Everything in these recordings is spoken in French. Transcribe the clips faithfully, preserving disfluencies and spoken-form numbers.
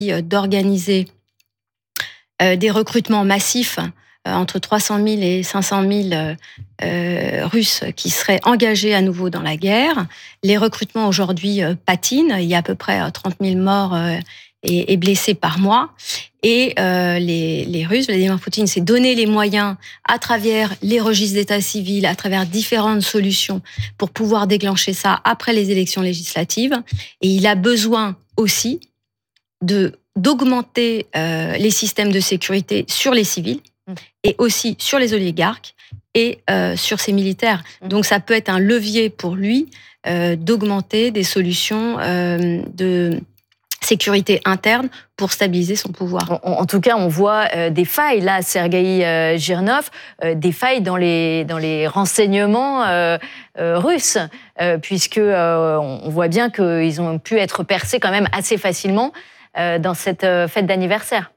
d'organiser euh, des recrutements massifs euh, entre trois cent mille et cinq cent mille euh, euh, Russes qui seraient engagés à nouveau dans la guerre. Les recrutements aujourd'hui euh, patinent. Il y a à peu près trente mille morts euh, et, et blessés par mois. Et euh, les, les Russes, Vladimir Poutine s'est donné les moyens à travers les registres d'état civil, à travers différentes solutions pour pouvoir déclencher ça après les élections législatives. Et il a besoin aussi de d'augmenter euh, les systèmes de sécurité sur les civils et aussi sur les oligarques et euh, sur ses militaires. Donc ça peut être un levier pour lui euh, d'augmenter des solutions euh, de sécurité interne pour stabiliser son pouvoir. En, en tout cas, on voit euh, des failles, là, Sergueï euh, Girnov, euh, des failles dans les, dans les renseignements euh, euh, russes, euh, puisque euh, on voit bien qu'ils ont pu être percés quand même assez facilement euh, dans cette euh, fête d'anniversaire.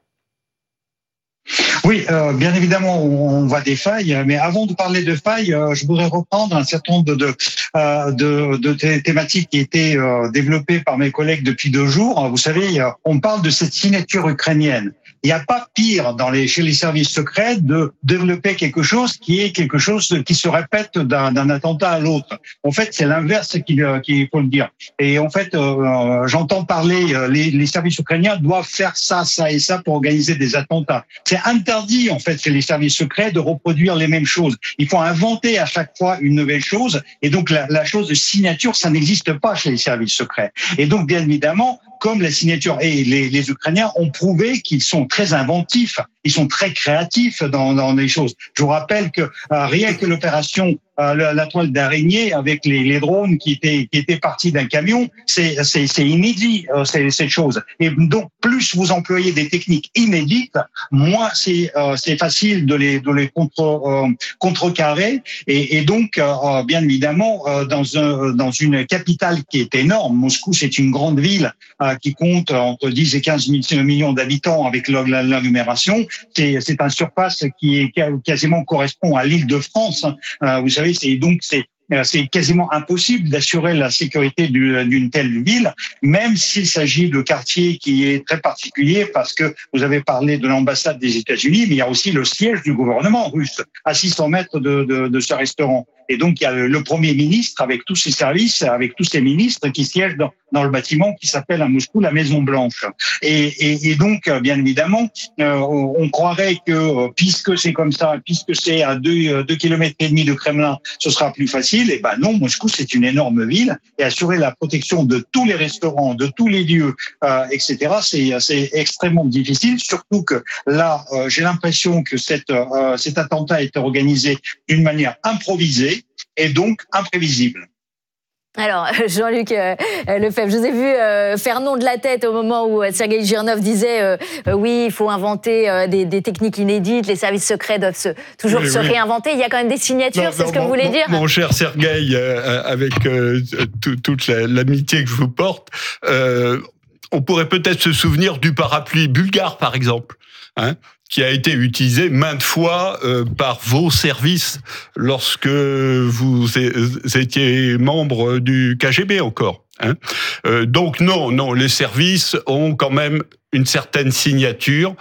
Oui, euh, bien évidemment, on voit des failles, mais avant de parler de failles, euh, je voudrais reprendre un certain nombre de, euh, de, de thé- thématiques qui étaient euh, développées par mes collègues depuis deux jours. Vous savez, euh, on parle de cette signature ukrainienne. Il n'y a pas pire dans les, chez les services secrets de développer quelque chose qui est quelque chose qui se répète d'un, d'un attentat à l'autre. En fait, c'est l'inverse qu'il, qu'il faut le dire. Et en fait, euh, j'entends parler, euh, les, les services ukrainiens doivent faire ça, ça et ça pour organiser des attentats. C'est interdit, en fait, chez les services secrets de reproduire les mêmes choses. Il faut inventer à chaque fois une nouvelle chose. Et donc, la, la chose de signature, ça n'existe pas chez les services secrets. Et donc, bien évidemment, comme la signature, et les, les Ukrainiens ont prouvé qu'ils sont très inventifs, ils sont très créatifs dans, dans les choses. Je vous rappelle que euh, rien que l'opération euh, la, la toile d'araignée avec les, les drones qui étaient qui étaient partis d'un camion, c'est c'est, c'est inédit euh, c'est, cette chose. Et donc plus vous employez des techniques inédites, moins c'est euh, c'est facile de les de les contre euh, contrecarrer. Et, et donc euh, bien évidemment euh, dans un dans une capitale qui est énorme, Moscou, c'est une grande ville euh, qui compte entre dix et quinze millions d'habitants avec l'agglomération. C'est, c'est un surface qui est quasiment correspond à l'île de France. Euh, vous savez, c'est donc c'est c'est quasiment impossible d'assurer la sécurité d'une telle ville, même s'il s'agit de quartiers qui est très particulier, parce que vous avez parlé de l'ambassade des États-Unis, mais il y a aussi le siège du gouvernement russe à six cents mètres de, de, de ce restaurant. Et donc, il y a le, le Premier ministre avec tous ses services, avec tous ses ministres qui siègent dans, dans le bâtiment qui s'appelle à Moscou la Maison Blanche. Et, et, et donc, bien évidemment, euh, on croirait que puisque c'est comme ça, puisque c'est à deux, deux kilomètres et demi de Kremlin, ce sera plus facile. Et ben non, Moscou, c'est une énorme ville. Et assurer la protection de tous les restaurants, de tous les lieux, euh, et cetera, c'est, c'est extrêmement difficile. Surtout que là, euh, j'ai l'impression que cette, euh, cet attentat a été organisé d'une manière improvisée et donc imprévisible. Alors, Jean-Luc euh, Lefebvre, je vous ai vu euh, faire non de la tête au moment où euh, Sergueï Girnov disait euh, euh, oui, il faut inventer euh, des, des techniques inédites, les services secrets doivent se, toujours oui, se oui. réinventer. Il y a quand même des signatures, non, c'est non, ce que mon, vous voulez mon, dire? Mon cher Sergueï, euh, avec euh, tout, toute la, l'amitié que je vous porte, euh, on pourrait peut-être se souvenir du parapluie bulgare, par exemple, hein, qui a été utilisé maintes fois euh, par vos services lorsque vous étiez membre du K G B encore. Hein. Euh, donc non, non, les services ont quand même une certaine signature.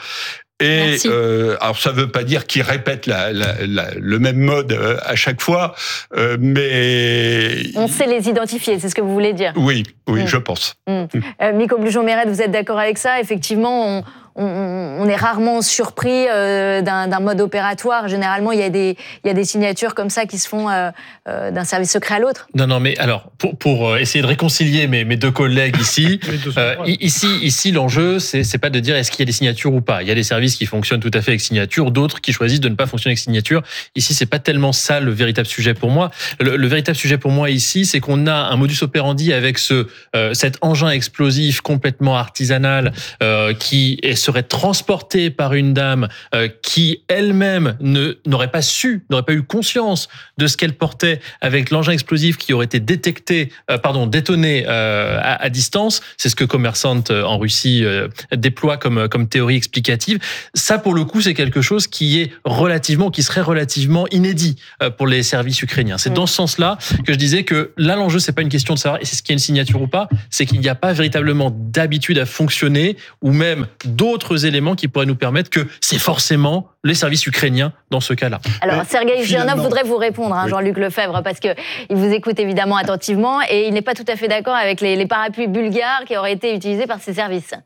Et euh, alors ça veut pas dire qu'ils répètent la, la, la, le même mode euh, à chaque fois, euh, mais on sait les identifier, c'est ce que vous voulez dire. Oui, oui, mmh. je pense. Mmh. Mmh. Euh, Miko Blujon-Mérette, vous êtes d'accord avec ça? Effectivement, on, on, on est rarement surpris euh, d'un, d'un mode opératoire. Généralement, il y a des, il y a des signatures comme ça qui se font euh, euh, d'un service secret à l'autre. Non, non, mais alors pour, pour essayer de réconcilier mes, mes deux collègues ici, euh, ici, ici, l'enjeu, c'est, c'est pas de dire est-ce qu'il y a des signatures ou pas. Il y a des services qui fonctionnent tout à fait avec signature, d'autres qui choisissent de ne pas fonctionner avec signature. Ici, c'est pas tellement ça le véritable sujet pour moi. Le, le véritable sujet pour moi ici, c'est qu'on a un modus operandi avec ce, euh, cet engin explosif complètement artisanal euh, qui est serait transporté par une dame euh, qui elle-même ne, n'aurait pas su, n'aurait pas eu conscience de ce qu'elle portait avec l'engin explosif qui aurait été détecté, euh, pardon, détonné euh, à, à distance. C'est ce que Commerçant en Russie euh, déploie comme, comme théorie explicative. Ça, pour le coup, c'est quelque chose qui est relativement, qui serait relativement inédit euh, pour les services ukrainiens. C'est mmh. dans ce sens-là que je disais que là, l'enjeu, c'est pas une question de savoir est-ce qu'il y a une signature ou pas, c'est qu'il n'y a pas véritablement d'habitude à fonctionner ou même d'autres éléments qui pourraient nous permettre que c'est forcément les services ukrainiens dans ce cas-là. Alors, Sergueï Girnov voudrait vous répondre, hein, Jean-Luc Lefebvre, parce qu'il vous écoute évidemment attentivement et il n'est pas tout à fait d'accord avec les, les parapluies bulgares qui auraient été utilisés par ces services.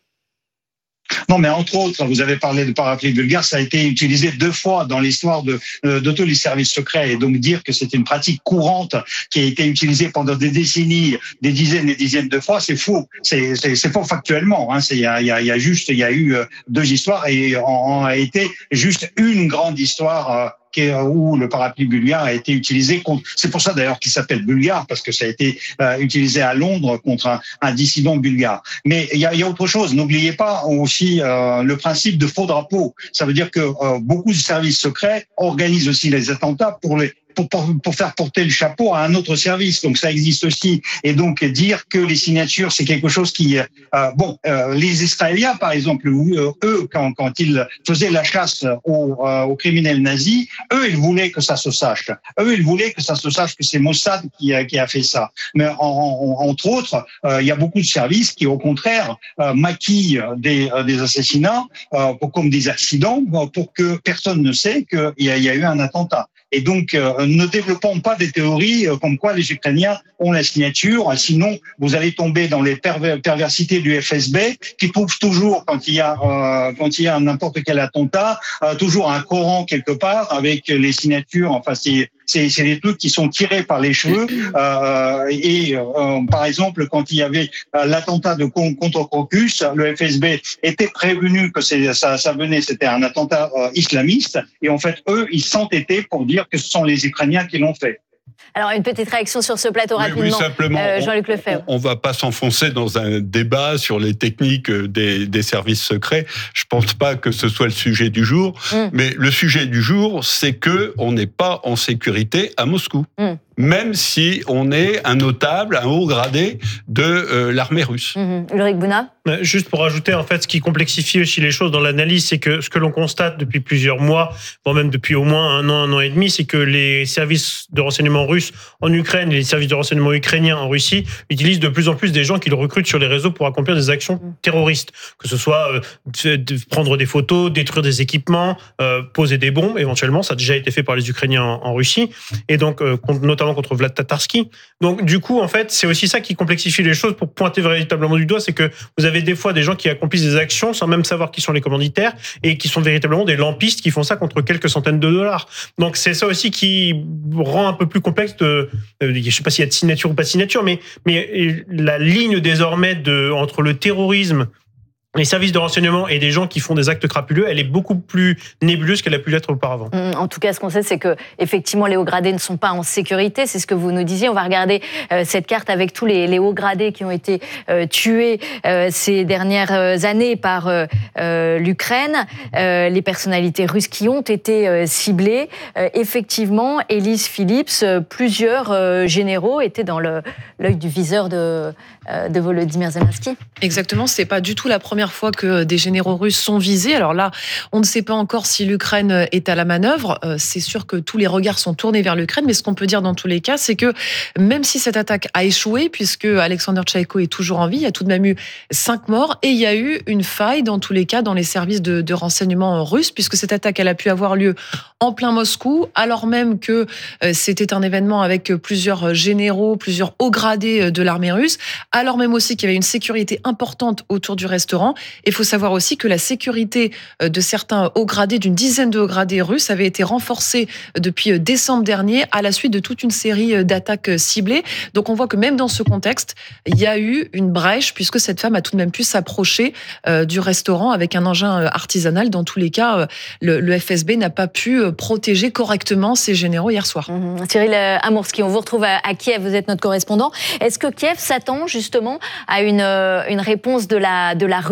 Non, mais entre autres, vous avez parlé de parapluie bulgare, ça a été utilisé deux fois dans l'histoire de, de tous les services secrets. Et donc dire que c'est une pratique courante qui a été utilisée pendant des décennies, des dizaines et des dizaines de fois, c'est faux. C'est, c'est, c'est faux factuellement. Hein. C'est, il y a, il y a, il y a juste, il y a eu deux histoires et en a été juste une grande histoire où le parapluie bulgare a été utilisé contre. C'est pour ça d'ailleurs qu'il s'appelle bulgare, parce que ça a été euh, utilisé à Londres contre un, un dissident bulgare. Mais il y a, il y a autre chose. N'oubliez pas aussi euh, le principe de faux drapeau. Ça veut dire que euh, beaucoup de services secrets organisent aussi les attentats pour les Pour, pour, pour faire porter le chapeau à un autre service. Donc ça existe aussi. Et donc dire que les signatures, c'est quelque chose qui... Euh, bon, euh, les Israéliens, par exemple, euh, eux, quand, quand ils faisaient la chasse aux, euh, aux criminels nazis, eux, ils voulaient que ça se sache. Eux, ils voulaient que ça se sache que c'est Mossad qui, qui a fait ça. Mais en, en, entre autres, euh, il y a beaucoup de services qui, au contraire, euh, maquillent des, euh, des assassinats euh, pour, comme des accidents pour que personne ne sait qu'il y a, il y a eu un attentat. Et donc, euh, ne développons pas des théories euh, comme quoi les Ukrainiens ont la signature, sinon vous allez tomber dans les perver- perversités du F S B qui trouve toujours, quand il y a euh, quand il y a n'importe quel attentat, euh, toujours un Coran quelque part avec les signatures. Enfin, c'est c'est, c'est des trucs qui sont tirés par les cheveux. Euh, et euh, par exemple, quand il y avait euh, l'attentat de contre Crocus, le F S B était prévenu que c'est, ça, ça venait, c'était un attentat euh, islamiste. Et en fait, eux, ils s'entêtaient pour dire que ce sont les Ukrainiens qui l'ont fait. Alors, une petite réaction sur ce plateau, oui, rapidement, oui, simplement, euh, Jean-Luc Lefebvre. On ne va pas s'enfoncer dans un débat sur les techniques des, des services secrets. Je ne pense pas que ce soit le sujet du jour. Mm. Mais le sujet du jour, c'est qu'on n'est pas en sécurité à Moscou. Mm. Même si on est un notable, un haut gradé de euh, l'armée russe. Mmh. Ulrich Bouna. Juste pour ajouter, en fait, ce qui complexifie aussi les choses dans l'analyse, c'est que ce que l'on constate depuis plusieurs mois, voire même depuis au moins un an, un an et demi, c'est que les services de renseignement russes en Ukraine et les services de renseignement ukrainiens en Russie utilisent de plus en plus des gens qu'ils recrutent sur les réseaux pour accomplir des actions terroristes. Que ce soit euh, de prendre des photos, détruire des équipements, euh, poser des bombes, éventuellement. Ça a déjà été fait par les Ukrainiens en, en Russie. Et donc, euh, notamment contre Vlad Tatarsky. Donc, du coup, en fait, c'est aussi ça qui complexifie les choses pour pointer véritablement du doigt, c'est que vous avez des fois des gens qui accomplissent des actions sans même savoir qui sont les commanditaires et qui sont véritablement des lampistes qui font ça contre quelques centaines de dollars. Donc, c'est ça aussi qui rend un peu plus complexe de, euh, je sais pas s'il y a de signature ou pas de signature, mais, mais la ligne désormais de, entre le terrorisme, les services de renseignement et des gens qui font des actes crapuleux, elle est beaucoup plus nébuleuse qu'elle a pu l'être auparavant. En tout cas, ce qu'on sait, c'est que effectivement, les hauts gradés ne sont pas en sécurité. C'est ce que vous nous disiez. On va regarder euh, cette carte avec tous les, les hauts gradés qui ont été euh, tués euh, ces dernières années par euh, euh, l'Ukraine, euh, les personnalités russes qui ont été euh, ciblées. Euh, effectivement, Elise Phillips, euh, plusieurs euh, généraux étaient dans le, l'œil du viseur de, euh, de Volodymyr Zelensky. Exactement, c'est pas du tout la première fois que des généraux russes sont visés. Alors là, on ne sait pas encore si l'Ukraine est à la manœuvre. C'est sûr que tous les regards sont tournés vers l'Ukraine, mais ce qu'on peut dire dans tous les cas, c'est que même si cette attaque a échoué, puisque Alexander Tchaïko est toujours en vie, il y a tout de même eu cinq morts et il y a eu une faille dans tous les cas dans les services de, de renseignement russes, puisque cette attaque, elle a pu avoir lieu en plein Moscou, alors même que c'était un événement avec plusieurs généraux, plusieurs hauts gradés de l'armée russe, alors même aussi qu'il y avait une sécurité importante autour du restaurant. Il faut savoir aussi que la sécurité de certains hauts gradés, d'une dizaine de hauts gradés russes, avait été renforcée depuis décembre dernier à la suite de toute une série d'attaques ciblées. Donc on voit que même dans ce contexte, il y a eu une brèche puisque cette femme a tout de même pu s'approcher du restaurant avec un engin artisanal. Dans tous les cas, le, le F S B n'a pas pu protéger correctement ses généraux hier soir. Mmh. Cyril Amourski, on vous retrouve à, à Kiev, vous êtes notre correspondant. Est-ce que Kiev s'attend justement à une, une réponse de la, de la Russie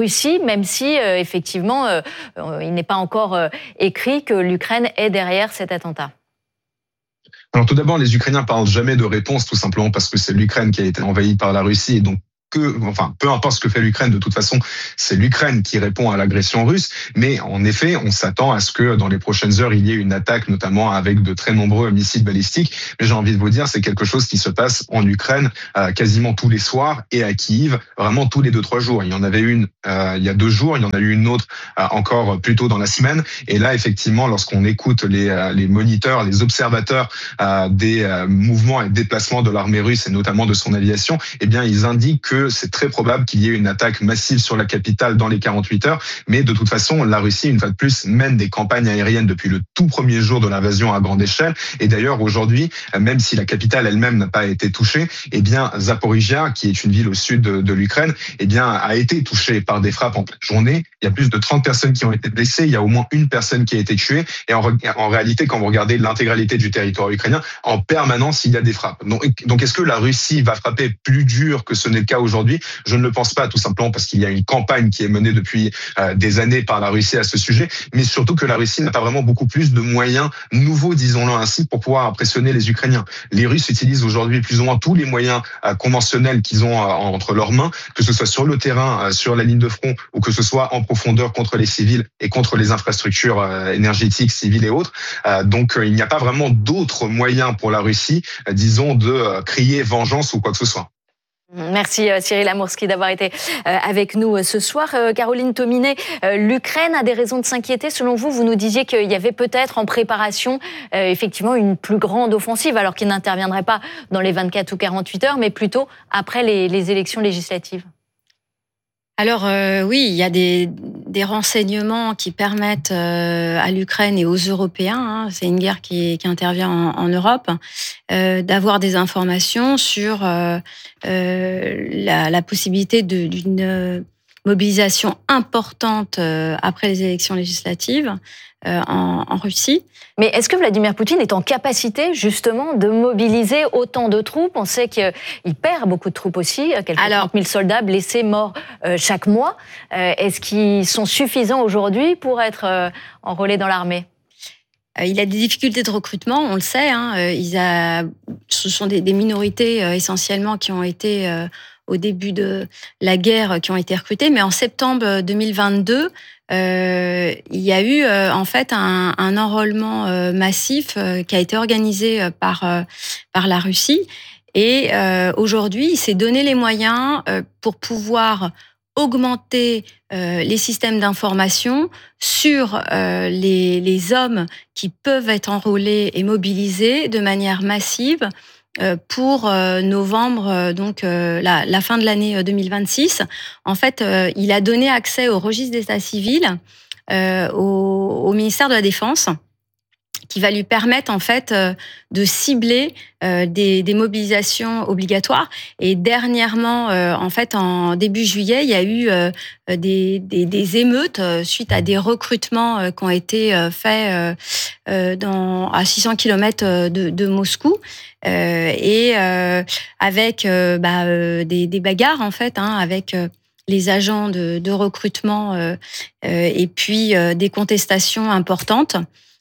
Russie, même si euh, effectivement euh, il n'est pas encore euh, écrit que l'Ukraine est derrière cet attentat. Alors tout d'abord, les Ukrainiens parlent jamais de réponse, tout simplement parce que c'est l'Ukraine qui a été envahie par la Russie, et donc que, enfin, peu importe ce que fait l'Ukraine, de toute façon, c'est l'Ukraine qui répond à l'agression russe. Mais en effet, on s'attend à ce que dans les prochaines heures, il y ait une attaque, notamment avec de très nombreux missiles balistiques. Mais j'ai envie de vous dire, c'est quelque chose qui se passe en Ukraine euh, quasiment tous les soirs, et à Kiev, vraiment tous les deux, trois jours. Il y en avait une euh, il y a deux jours, il y en a eu une autre euh, encore plus tôt dans la semaine. Et là, effectivement, lorsqu'on écoute les, euh, les moniteurs, les observateurs euh, des euh, mouvements et déplacements de l'armée russe, et notamment de son aviation, eh bien, ils indiquent que c'est très probable qu'il y ait une attaque massive sur la capitale dans les quarante-huit heures. Mais de toute façon, la Russie, une fois de plus, mène des campagnes aériennes depuis le tout premier jour de l'invasion à grande échelle. Et d'ailleurs, aujourd'hui, même si la capitale elle-même n'a pas été touchée, eh bien, Zaporizhia, qui est une ville au sud de, de l'Ukraine, eh bien, a été touchée par des frappes en pleine journée. Il y a plus de trente personnes qui ont été blessées. Il y a au moins une personne qui a été tuée. Et en, en réalité, quand vous regardez l'intégralité du territoire ukrainien, en permanence, il y a des frappes. Donc, donc est-ce que la Russie va frapper plus dur que ce n'est le cas aujourd'hui ? Je ne le pense pas, tout simplement parce qu'il y a une campagne qui est menée depuis euh, des années par la Russie à ce sujet, mais surtout que la Russie n'a pas vraiment beaucoup plus de moyens nouveaux, disons-le ainsi, pour pouvoir impressionner les Ukrainiens. Les Russes utilisent aujourd'hui plus ou moins tous les moyens euh, conventionnels qu'ils ont euh, entre leurs mains, que ce soit sur le terrain, euh, sur la ligne de front, ou que ce soit en profondeur contre les civils et contre les infrastructures euh, énergétiques, civiles et autres. Euh, donc euh, il n'y a pas vraiment d'autres moyens pour la Russie, euh, disons, de euh, crier vengeance ou quoi que ce soit. Merci Cyril Amourski d'avoir été avec nous ce soir. Caroline Tominet, l'Ukraine a des raisons de s'inquiéter. Selon vous, vous nous disiez qu'il y avait peut-être en préparation effectivement une plus grande offensive, alors qu'il n'interviendrait pas dans les vingt-quatre ou quarante-huit heures, mais plutôt après les, les élections législatives. Alors euh, oui, il y a des, des renseignements qui permettent euh, à l'Ukraine et aux Européens, hein, c'est une guerre qui, qui intervient en, en Europe, euh, d'avoir des informations sur euh, euh, la, la possibilité de, d'une mobilisation importante euh, après les élections législatives euh, en, en Russie. Mais est-ce que Vladimir Poutine est en capacité justement de mobiliser autant de troupes ? On sait qu'il perd beaucoup de troupes aussi, quelques trente mille soldats blessés, morts euh, chaque mois. Euh, est-ce qu'ils sont suffisants aujourd'hui pour être euh, enrôlés dans l'armée ? Il a des difficultés de recrutement, on le sait. Hein. Il a, ce sont des, des minorités euh, essentiellement qui ont été euh, au début de la guerre qui ont été recrutées, mais en septembre deux mille vingt-deux, euh, il y a eu euh, en fait un, un enrôlement euh, massif euh, qui a été organisé euh, par euh, par la Russie, et euh, aujourd'hui, il s'est donné les moyens euh, pour pouvoir augmenter euh, les systèmes d'information sur euh, les, les hommes qui peuvent être enrôlés et mobilisés de manière massive euh, pour euh, novembre, euh, donc euh, la, la fin de l'année deux mille vingt-six. En fait, euh, il a donné accès au registre d'état civil euh, au, au ministère de la Défense, qui va lui permettre en fait euh, de cibler euh, des, des mobilisations obligatoires. Et dernièrement, euh, en fait, en début juillet, il y a eu euh, des, des, des émeutes euh, suite à des recrutements euh, qui ont été euh, faits euh, euh, dans, à six cents kilomètres de, de Moscou, euh, et euh, avec euh, bah, euh, des, des bagarres en fait, hein, avec euh, les agents de, de recrutement euh, euh, et puis euh, des contestations importantes.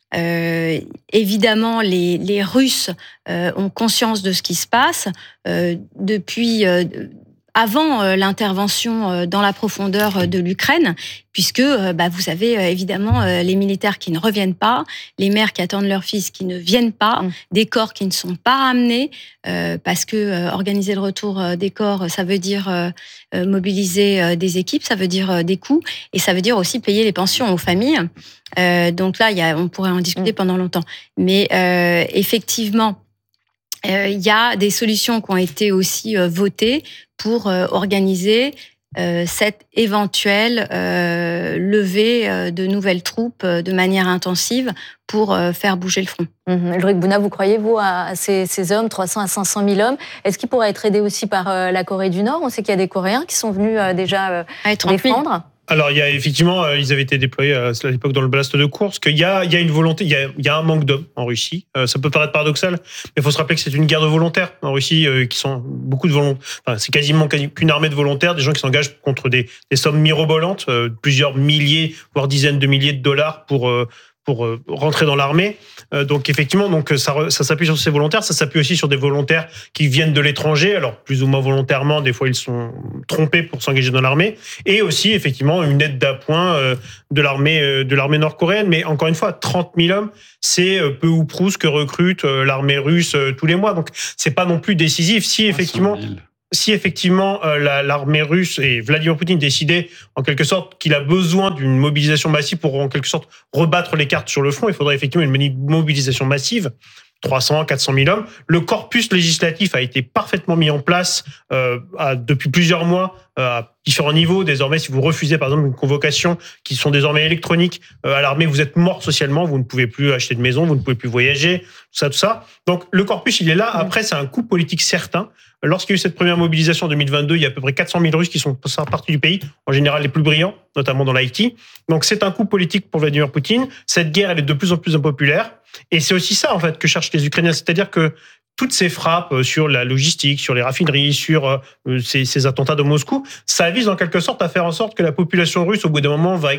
Euh, évidemment, les, les Russes euh, ont conscience de ce qui se passe euh, depuis euh, avant euh, l'intervention euh, dans la profondeur de l'Ukraine, puisque euh, bah, vous avez euh, évidemment euh, les militaires qui ne reviennent pas, les mères qui attendent leurs fils qui ne viennent pas, mmh. des corps qui ne sont pas ramenés, euh, parce que euh, organiser le retour euh, des corps, ça veut dire euh, euh, mobiliser euh, des équipes, ça veut dire euh, des coûts, et ça veut dire aussi payer les pensions aux familles. Euh, donc là, il y a, on pourrait en discuter mmh. pendant longtemps. Mais euh, effectivement, il euh, y a des solutions qui ont été aussi euh, votées pour euh, organiser euh, cette éventuelle euh, levée euh, de nouvelles troupes euh, de manière intensive pour euh, faire bouger le front. Mmh. Ulrich Bouna, vous croyez, vous, à ces, ces hommes, trois cents à cinq cent mille hommes? Est-ce qu'ils pourraient être aidés aussi par euh, la Corée du Nord? On sait qu'il y a des Coréens qui sont venus euh, déjà euh, ah, défendre. Alors, il y a effectivement, euh, ils avaient été déployés à l'époque dans le blast de Koursk. Il y a, il y a une volonté, il y a, il y a un manque d'hommes en Russie. Euh, ça peut paraître paradoxal, mais il faut se rappeler que c'est une guerre de volontaires en Russie, euh, qui sont beaucoup de volontaires. Enfin, c'est quasiment qu'une armée de volontaires, des gens qui s'engagent contre des, des sommes mirobolantes, euh, plusieurs milliers, voire dizaines de milliers de dollars pour euh, pour euh, rentrer dans l'armée. Euh, donc effectivement, donc ça, ça s'appuie sur ces volontaires, ça s'appuie aussi sur des volontaires qui viennent de l'étranger, alors plus ou moins volontairement, des fois ils sont trompés pour s'engager dans l'armée, et aussi effectivement une aide d'appoint euh, de l'armée euh, de l'armée nord-coréenne. Mais encore une fois, trente mille hommes, c'est euh, peu ou prou ce que recrute euh, l'armée russe euh, tous les mois. Donc c'est pas non plus décisif. Si effectivement Si effectivement euh, la, l'armée russe et Vladimir Poutine décidaient en quelque sorte qu'il a besoin d'une mobilisation massive pour en quelque sorte rebattre les cartes sur le front, il faudrait effectivement une mobilisation massive, trois cents, quatre cent mille hommes. Le corpus législatif a été parfaitement mis en place euh, à, depuis plusieurs mois euh, à différents niveaux. Désormais, si vous refusez par exemple une convocation qui sont désormais électroniques euh, à l'armée, vous êtes mort socialement, vous ne pouvez plus acheter de maison, vous ne pouvez plus voyager, tout ça, tout ça. Donc le corpus, il est là. Après, c'est un coup politique certain. Lorsqu'il y a eu cette première mobilisation en deux mille vingt-deux, il y a à peu près quatre cent mille Russes qui sont partis du pays, en général les plus brillants, notamment dans l'I T. Donc c'est un coup politique pour Vladimir Poutine. Cette guerre, elle est de plus en plus impopulaire. Et c'est aussi ça, en fait, que cherchent les Ukrainiens. C'est-à-dire que toutes ces frappes sur la logistique, sur les raffineries, sur euh, ces, ces attentats de Moscou, ça vise en quelque sorte à faire en sorte que la population russe, au bout d'un moment, va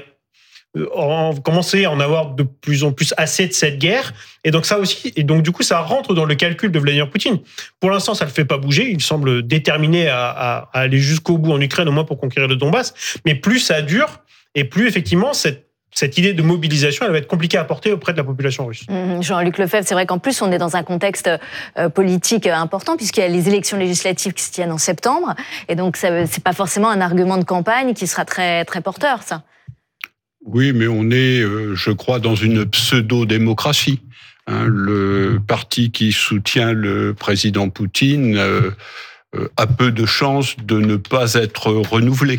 en commencer à en avoir de plus en plus assez de cette guerre. Et donc ça aussi, et donc du coup, ça rentre dans le calcul de Vladimir Poutine. Pour l'instant, ça le fait pas bouger. Il semble déterminé à, à, à aller jusqu'au bout en Ukraine, au moins pour conquérir le Donbass. Mais plus ça dure, et plus effectivement cette cette idée de mobilisation, elle va être compliquée à porter auprès de la population russe. Mmh, Jean-Luc Lefebvre, c'est vrai qu'en plus, on est dans un contexte euh, politique important, puisqu'il y a les élections législatives qui se tiennent en septembre. Et donc, ça, c'est pas forcément un argument de campagne qui sera très, très porteur, ça. Oui, mais on est, euh, je crois, dans une pseudo-démocratie. Hein, le parti qui soutient le président Poutine euh, euh, a peu de chances de ne pas être renouvelé.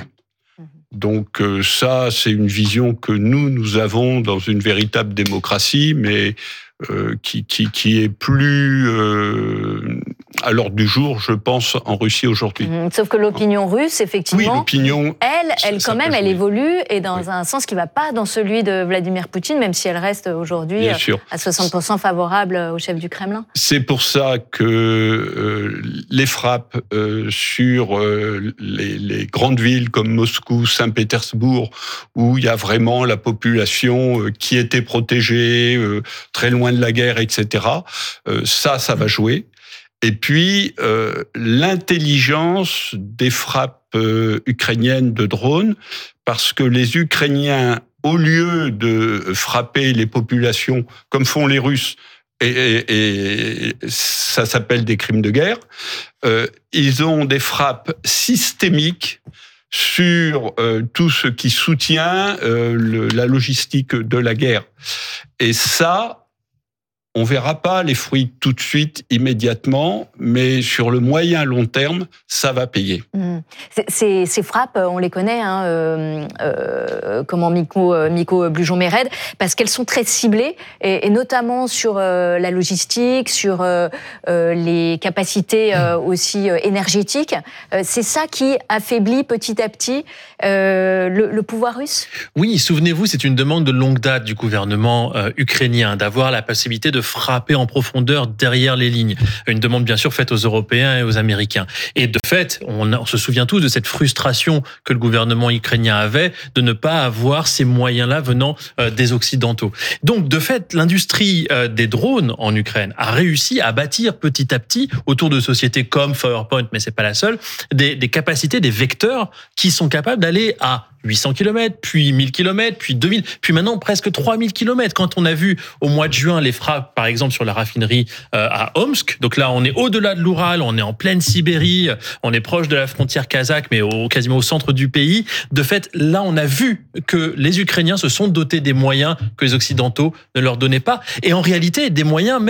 Donc euh, ça, c'est une vision que nous, nous avons dans une véritable démocratie, mais euh, qui, qui, qui est plus euh, à l'ordre du jour, je pense, en Russie aujourd'hui. Mmh, sauf que l'opinion russe, effectivement, oui, l'opinion, elle, elle ça, quand ça même, elle jouer. évolue, et dans oui. un sens qui ne va pas dans celui de Vladimir Poutine, même si elle reste aujourd'hui à soixante pour cent favorable au chef du Kremlin. C'est pour ça que euh, les frappes euh, sur euh, les, les grandes villes comme Moscou, Saint-Pétersbourg, où il y a vraiment la population euh, qui était protégée, euh, très loin de la guerre, et cetera, euh, ça, ça va jouer. Et puis, euh, l'intelligence des frappes euh, ukrainiennes de drones, parce que les Ukrainiens, au lieu de frapper les populations comme font les Russes, et, et, et ça s'appelle des crimes de guerre, euh, ils ont des frappes systémiques sur euh, tout ce qui soutient euh, le, la logistique de la guerre. Et ça, on verra pas les fruits tout de suite, immédiatement, mais sur le moyen long terme, ça va payer. Mmh. Ces, ces frappes, on les connaît, hein, euh, euh, comment Miko, euh, Miko Blujon-Méred, parce qu'elles sont très ciblées, et, et notamment sur euh, la logistique, sur euh, euh, les capacités euh, aussi euh, énergétiques. Euh, c'est ça qui affaiblit petit à petit euh, le, le pouvoir russe ? Oui, souvenez-vous, c'est une demande de longue date du gouvernement euh, ukrainien, d'avoir la possibilité de frapper en profondeur derrière les lignes. Une demande bien sûr faite aux Européens et aux Américains. Et de fait, on, on se souvient tous de cette frustration que le gouvernement ukrainien avait de ne pas avoir ces moyens-là venant euh, des Occidentaux. Donc de fait, l'industrie euh, des drones en Ukraine a réussi à bâtir petit à petit, autour de sociétés comme Firepoint, mais c'est pas la seule, des, des capacités, des vecteurs qui sont capables d'aller à huit cents kilomètres, puis mille kilomètres, puis deux mille, puis maintenant presque trois mille kilomètres. Quand on a vu au mois de juin les frappes, par exemple, sur la raffinerie euh, à Omsk, donc là on est au-delà de l'Oural, on est en pleine Sibérie, on est proche de la frontière kazakh, mais au, quasiment au centre du pays. De fait, là on a vu que les Ukrainiens se sont dotés des moyens que les Occidentaux ne leur donnaient pas, et en réalité des moyens même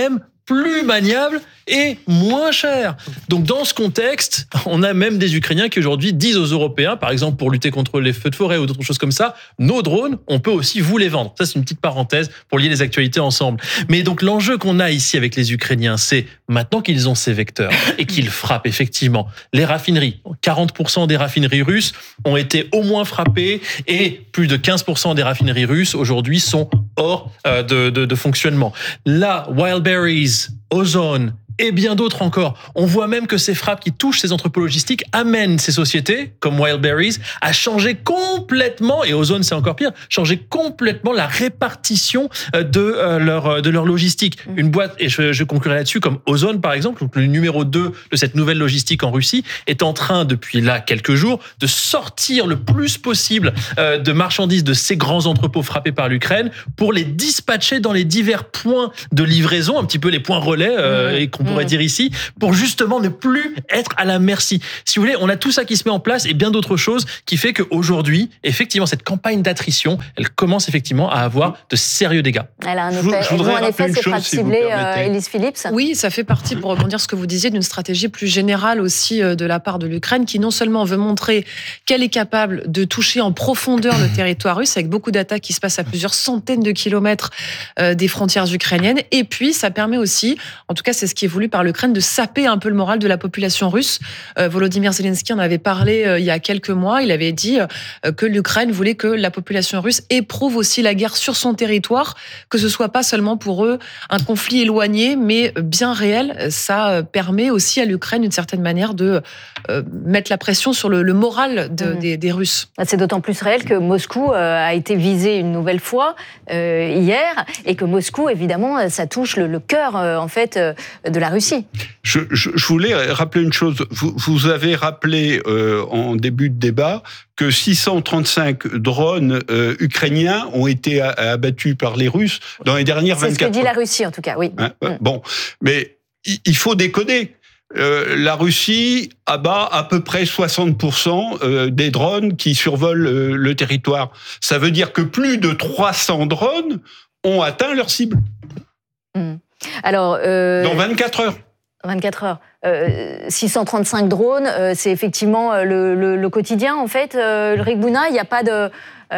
plus maniable et moins cher. Donc dans ce contexte, on a même des Ukrainiens qui aujourd'hui disent aux Européens, par exemple pour lutter contre les feux de forêt ou d'autres choses comme ça, nos drones, on peut aussi vous les vendre. Ça c'est une petite parenthèse pour lier les actualités ensemble. Mais donc l'enjeu qu'on a ici avec les Ukrainiens, c'est maintenant qu'ils ont ces vecteurs et qu'ils frappent effectivement les raffineries. quarante pour cent des raffineries russes ont été au moins frappées et plus de quinze pour cent des raffineries russes aujourd'hui sont hors euh, de, de, de fonctionnement. Là, Wildberries, Ozone et bien d'autres encore. On voit même que ces frappes qui touchent ces entrepôts logistiques amènent ces sociétés, comme Wildberries, à changer complètement, et Ozone c'est encore pire, changer complètement la répartition de leur, de leur logistique. Une boîte, et je, je conclurai là-dessus, comme Ozone par exemple, donc le numéro deux de cette nouvelle logistique en Russie, est en train depuis là quelques jours de sortir le plus possible de marchandises de ces grands entrepôts frappés par l'Ukraine pour les dispatcher dans les divers points de livraison, un petit peu les points relais, euh, et qu'on on pourrait dire ici, pour justement ne plus être à la merci. Si vous voulez, on a tout ça qui se met en place et bien d'autres choses qui fait qu'aujourd'hui, effectivement, cette campagne d'attrition, elle commence effectivement à avoir de sérieux dégâts. Elle a un effet, je, je voudrais un effet, c'est pas ciblé, Élise Phillips. Oui, ça fait partie, pour rebondir sur ce que vous disiez, d'une stratégie plus générale aussi de la part de l'Ukraine, qui non seulement veut montrer qu'elle est capable de toucher en profondeur le territoire russe, avec beaucoup d'attaques qui se passent à plusieurs centaines de kilomètres des frontières ukrainiennes, et puis ça permet aussi, en tout cas c'est ce qui est voulu par l'Ukraine, de saper un peu le moral de la population russe. Euh, Volodymyr Zelensky en avait parlé euh, il y a quelques mois. Il avait dit euh, que l'Ukraine voulait que la population russe éprouve aussi la guerre sur son territoire, que ce soit pas seulement pour eux un conflit éloigné, mais bien réel. Ça permet aussi à l'Ukraine, d'une certaine manière, de euh, mettre la pression sur le, le moral de, mmh. des, des Russes. C'est d'autant plus réel que Moscou euh, a été visé une nouvelle fois euh, hier, et que Moscou, évidemment, ça touche le, le cœur, euh, en fait, euh, de la Russie. Je, je, je voulais rappeler une chose. Vous, vous avez rappelé euh, en début de débat que six cent trente-cinq drones euh, ukrainiens ont été abattus par les Russes dans les dernières vingt-quatre heures. C'est ce que dit la Russie, en tout cas, oui. Hein, mmh. Bon, mais il faut déconner. Euh, la Russie abat à peu près soixante pour cent des drones qui survolent euh, le territoire. Ça veut dire que plus de trois cents drones ont atteint leur cible. Mmh. Alors, euh, dans vingt-quatre heures. vingt-quatre heures. Euh, six cent trente-cinq drones, euh, c'est effectivement le, le, le quotidien, en fait. Euh, le Rigbouna, il n'y a pas de...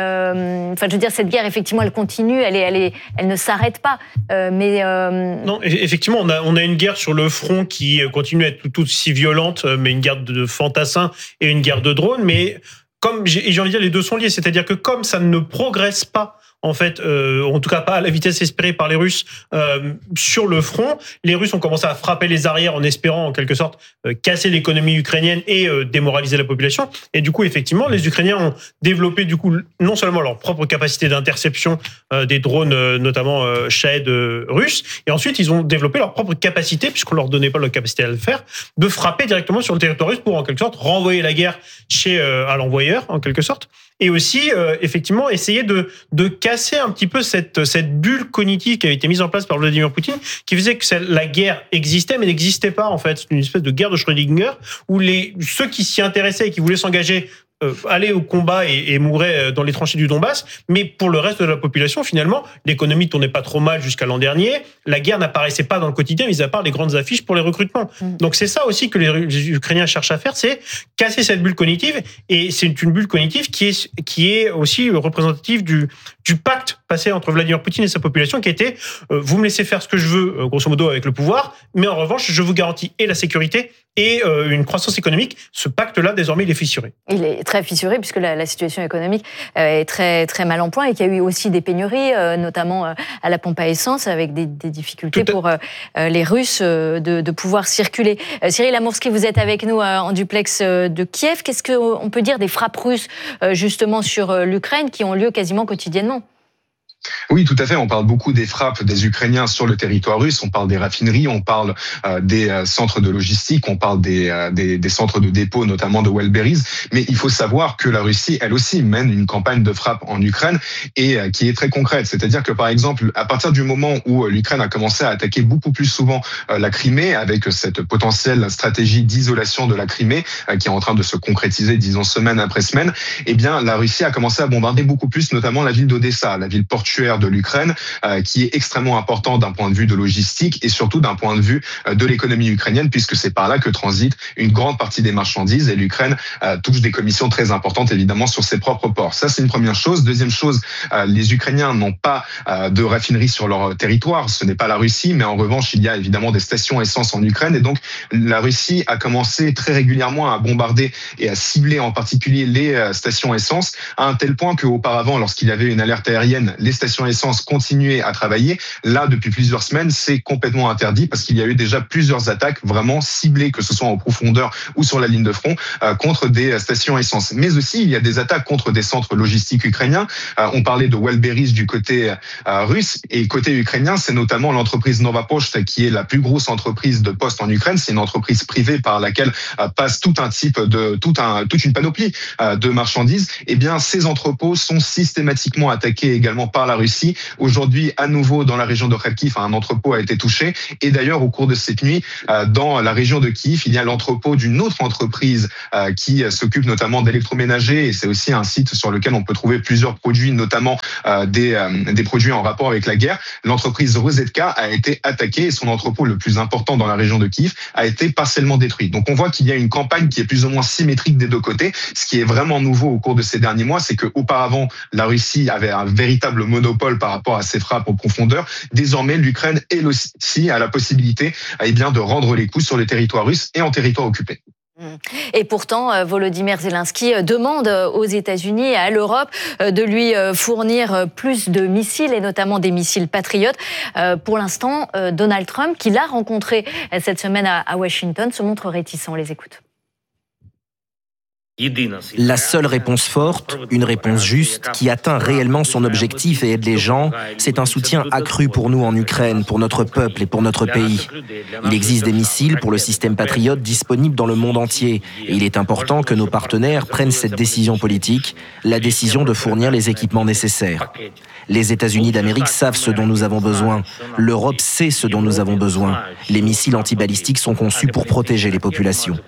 Euh, enfin, je veux dire, cette guerre, effectivement, elle continue, elle, est, elle, est, elle ne s'arrête pas. Euh, mais euh... Non, effectivement, on a, on a une guerre sur le front qui continue à être tout, tout aussi violente, mais une guerre de fantassins et une guerre de drones. Mais comme j'ai, j'ai envie de dire, les deux sont liés. C'est-à-dire que comme ça ne progresse pas, en fait, euh, en tout cas pas à la vitesse espérée par les Russes euh, sur le front. Les Russes ont commencé à frapper les arrières en espérant, en quelque sorte, euh, casser l'économie ukrainienne et euh, démoraliser la population. Et du coup, effectivement, les Ukrainiens ont développé, du coup, non seulement leur propre capacité d'interception euh, des drones, euh, notamment euh, Shahed euh, russes, et ensuite, ils ont développé leur propre capacité, puisqu'on leur donnait pas leur capacité à le faire, de frapper directement sur le territoire russe pour, en quelque sorte, renvoyer la guerre chez euh, à l'envoyeur, en quelque sorte. Et aussi, euh, effectivement, essayer de, de casser un petit peu cette, cette bulle cognitive qui avait été mise en place par Vladimir Poutine, qui faisait que la guerre existait, mais n'existait pas, en fait. C'est une espèce de guerre de Schrödinger, où les, ceux qui s'y intéressaient et qui voulaient s'engager Euh, aller au combat et, et mourir dans les tranchées du Donbass, mais pour le reste de la population, finalement, l'économie tournait pas trop mal jusqu'à l'an dernier, la guerre n'apparaissait pas dans le quotidien, mis à part les grandes affiches pour les recrutements. Mmh. Donc c'est ça aussi que les, les Ukrainiens cherchent à faire, c'est casser cette bulle cognitive, et c'est une bulle cognitive qui est, qui est aussi représentative du, du pacte passé entre Vladimir Poutine et sa population, qui était euh, vous me laissez faire ce que je veux, euh, grosso modo, avec le pouvoir, mais en revanche, je vous garantis et la sécurité et euh, une croissance économique. Ce pacte-là, désormais, il est fissuré. Il est très fissuré, puisque la, la situation économique euh, est très, très mal en point, et qu'il y a eu aussi des pénuries, euh, notamment euh, à la pompe à essence, avec des, des difficultés pour euh, les Russes euh, de, de pouvoir circuler. Euh, Cyril Amourski, vous êtes avec nous euh, en duplex euh, de Kiev. Qu'est-ce qu'on peut dire des frappes russes, euh, justement, sur euh, l'Ukraine, qui ont lieu quasiment quotidiennement ? Oui, tout à fait. On parle beaucoup des frappes des Ukrainiens sur le territoire russe. On parle des raffineries, on parle euh, des euh, centres de logistique, on parle des, euh, des, des centres de dépôt, notamment de Wildberries. Mais il faut savoir que la Russie, elle aussi, mène une campagne de frappe en Ukraine et euh, qui est très concrète. C'est-à-dire que, par exemple, à partir du moment où l'Ukraine a commencé à attaquer beaucoup plus souvent euh, la Crimée, avec cette potentielle stratégie d'isolation de la Crimée euh, qui est en train de se concrétiser, disons, semaine après semaine, eh bien, la Russie a commencé à bombarder beaucoup plus, notamment la ville d'Odessa, la ville portuaire portuaire de l'Ukraine, euh, qui est extrêmement important d'un point de vue de logistique et surtout d'un point de vue euh, de l'économie ukrainienne, puisque c'est par là que transite une grande partie des marchandises et l'Ukraine euh, touche des commissions très importantes évidemment sur ses propres ports. Ça, c'est une première chose. Deuxième chose, euh, les Ukrainiens n'ont pas euh, de raffinerie sur leur territoire. Ce n'est pas la Russie, mais en revanche, il y a évidemment des stations essence en Ukraine et donc la Russie a commencé très régulièrement à bombarder et à cibler en particulier les stations essence à un tel point qu'auparavant, lorsqu'il y avait une alerte aérienne, les stations essence continuaient à travailler. Là, depuis plusieurs semaines, c'est complètement interdit parce qu'il y a eu déjà plusieurs attaques vraiment ciblées, que ce soit en profondeur ou sur la ligne de front, euh, contre des stations essence. Mais aussi, il y a des attaques contre des centres logistiques ukrainiens. Euh, on parlait de Wellberries du côté euh, russe et côté ukrainien, c'est notamment l'entreprise Nova Post qui est la plus grosse entreprise de poste en Ukraine. C'est une entreprise privée par laquelle euh, passe tout un type de, tout un, toute une panoplie euh, de marchandises. Eh bien, ces entrepôts sont systématiquement attaqués également par la Russie. Aujourd'hui, à nouveau, dans la région de Kharkiv, un entrepôt a été touché. Et d'ailleurs, au cours de cette nuit, euh, dans la région de Kiev, il y a l'entrepôt d'une autre entreprise euh, qui s'occupe notamment d'électroménager. Et c'est aussi un site sur lequel on peut trouver plusieurs produits, notamment euh, des, euh, des produits en rapport avec la guerre. L'entreprise Rosetka a été attaquée et son entrepôt le plus important dans la région de Kiev a été partiellement détruit. Donc on voit qu'il y a une campagne qui est plus ou moins symétrique des deux côtés. Ce qui est vraiment nouveau au cours de ces derniers mois, c'est qu'auparavant, la Russie avait un véritable monopole par rapport à ses frappes en profondeur. Désormais, l'Ukraine, elle aussi, a la possibilité eh bien, de rendre les coups sur le territoire russe et en territoire occupé. Et pourtant, Volodymyr Zelensky demande aux États-Unis et à l'Europe de lui fournir plus de missiles, et notamment des missiles patriotes. Pour l'instant, Donald Trump, qui l'a rencontré cette semaine à Washington, se montre réticent. On les écoute. La seule réponse forte, une réponse juste, qui atteint réellement son objectif et aide les gens, c'est un soutien accru pour nous en Ukraine, pour notre peuple et pour notre pays. Il existe des missiles pour le système Patriot disponibles dans le monde entier. Et il est important que nos partenaires prennent cette décision politique, la décision de fournir les équipements nécessaires. Les États-Unis d'Amérique savent ce dont nous avons besoin. L'Europe sait ce dont nous avons besoin. Les missiles antibalistiques sont conçus pour protéger les populations.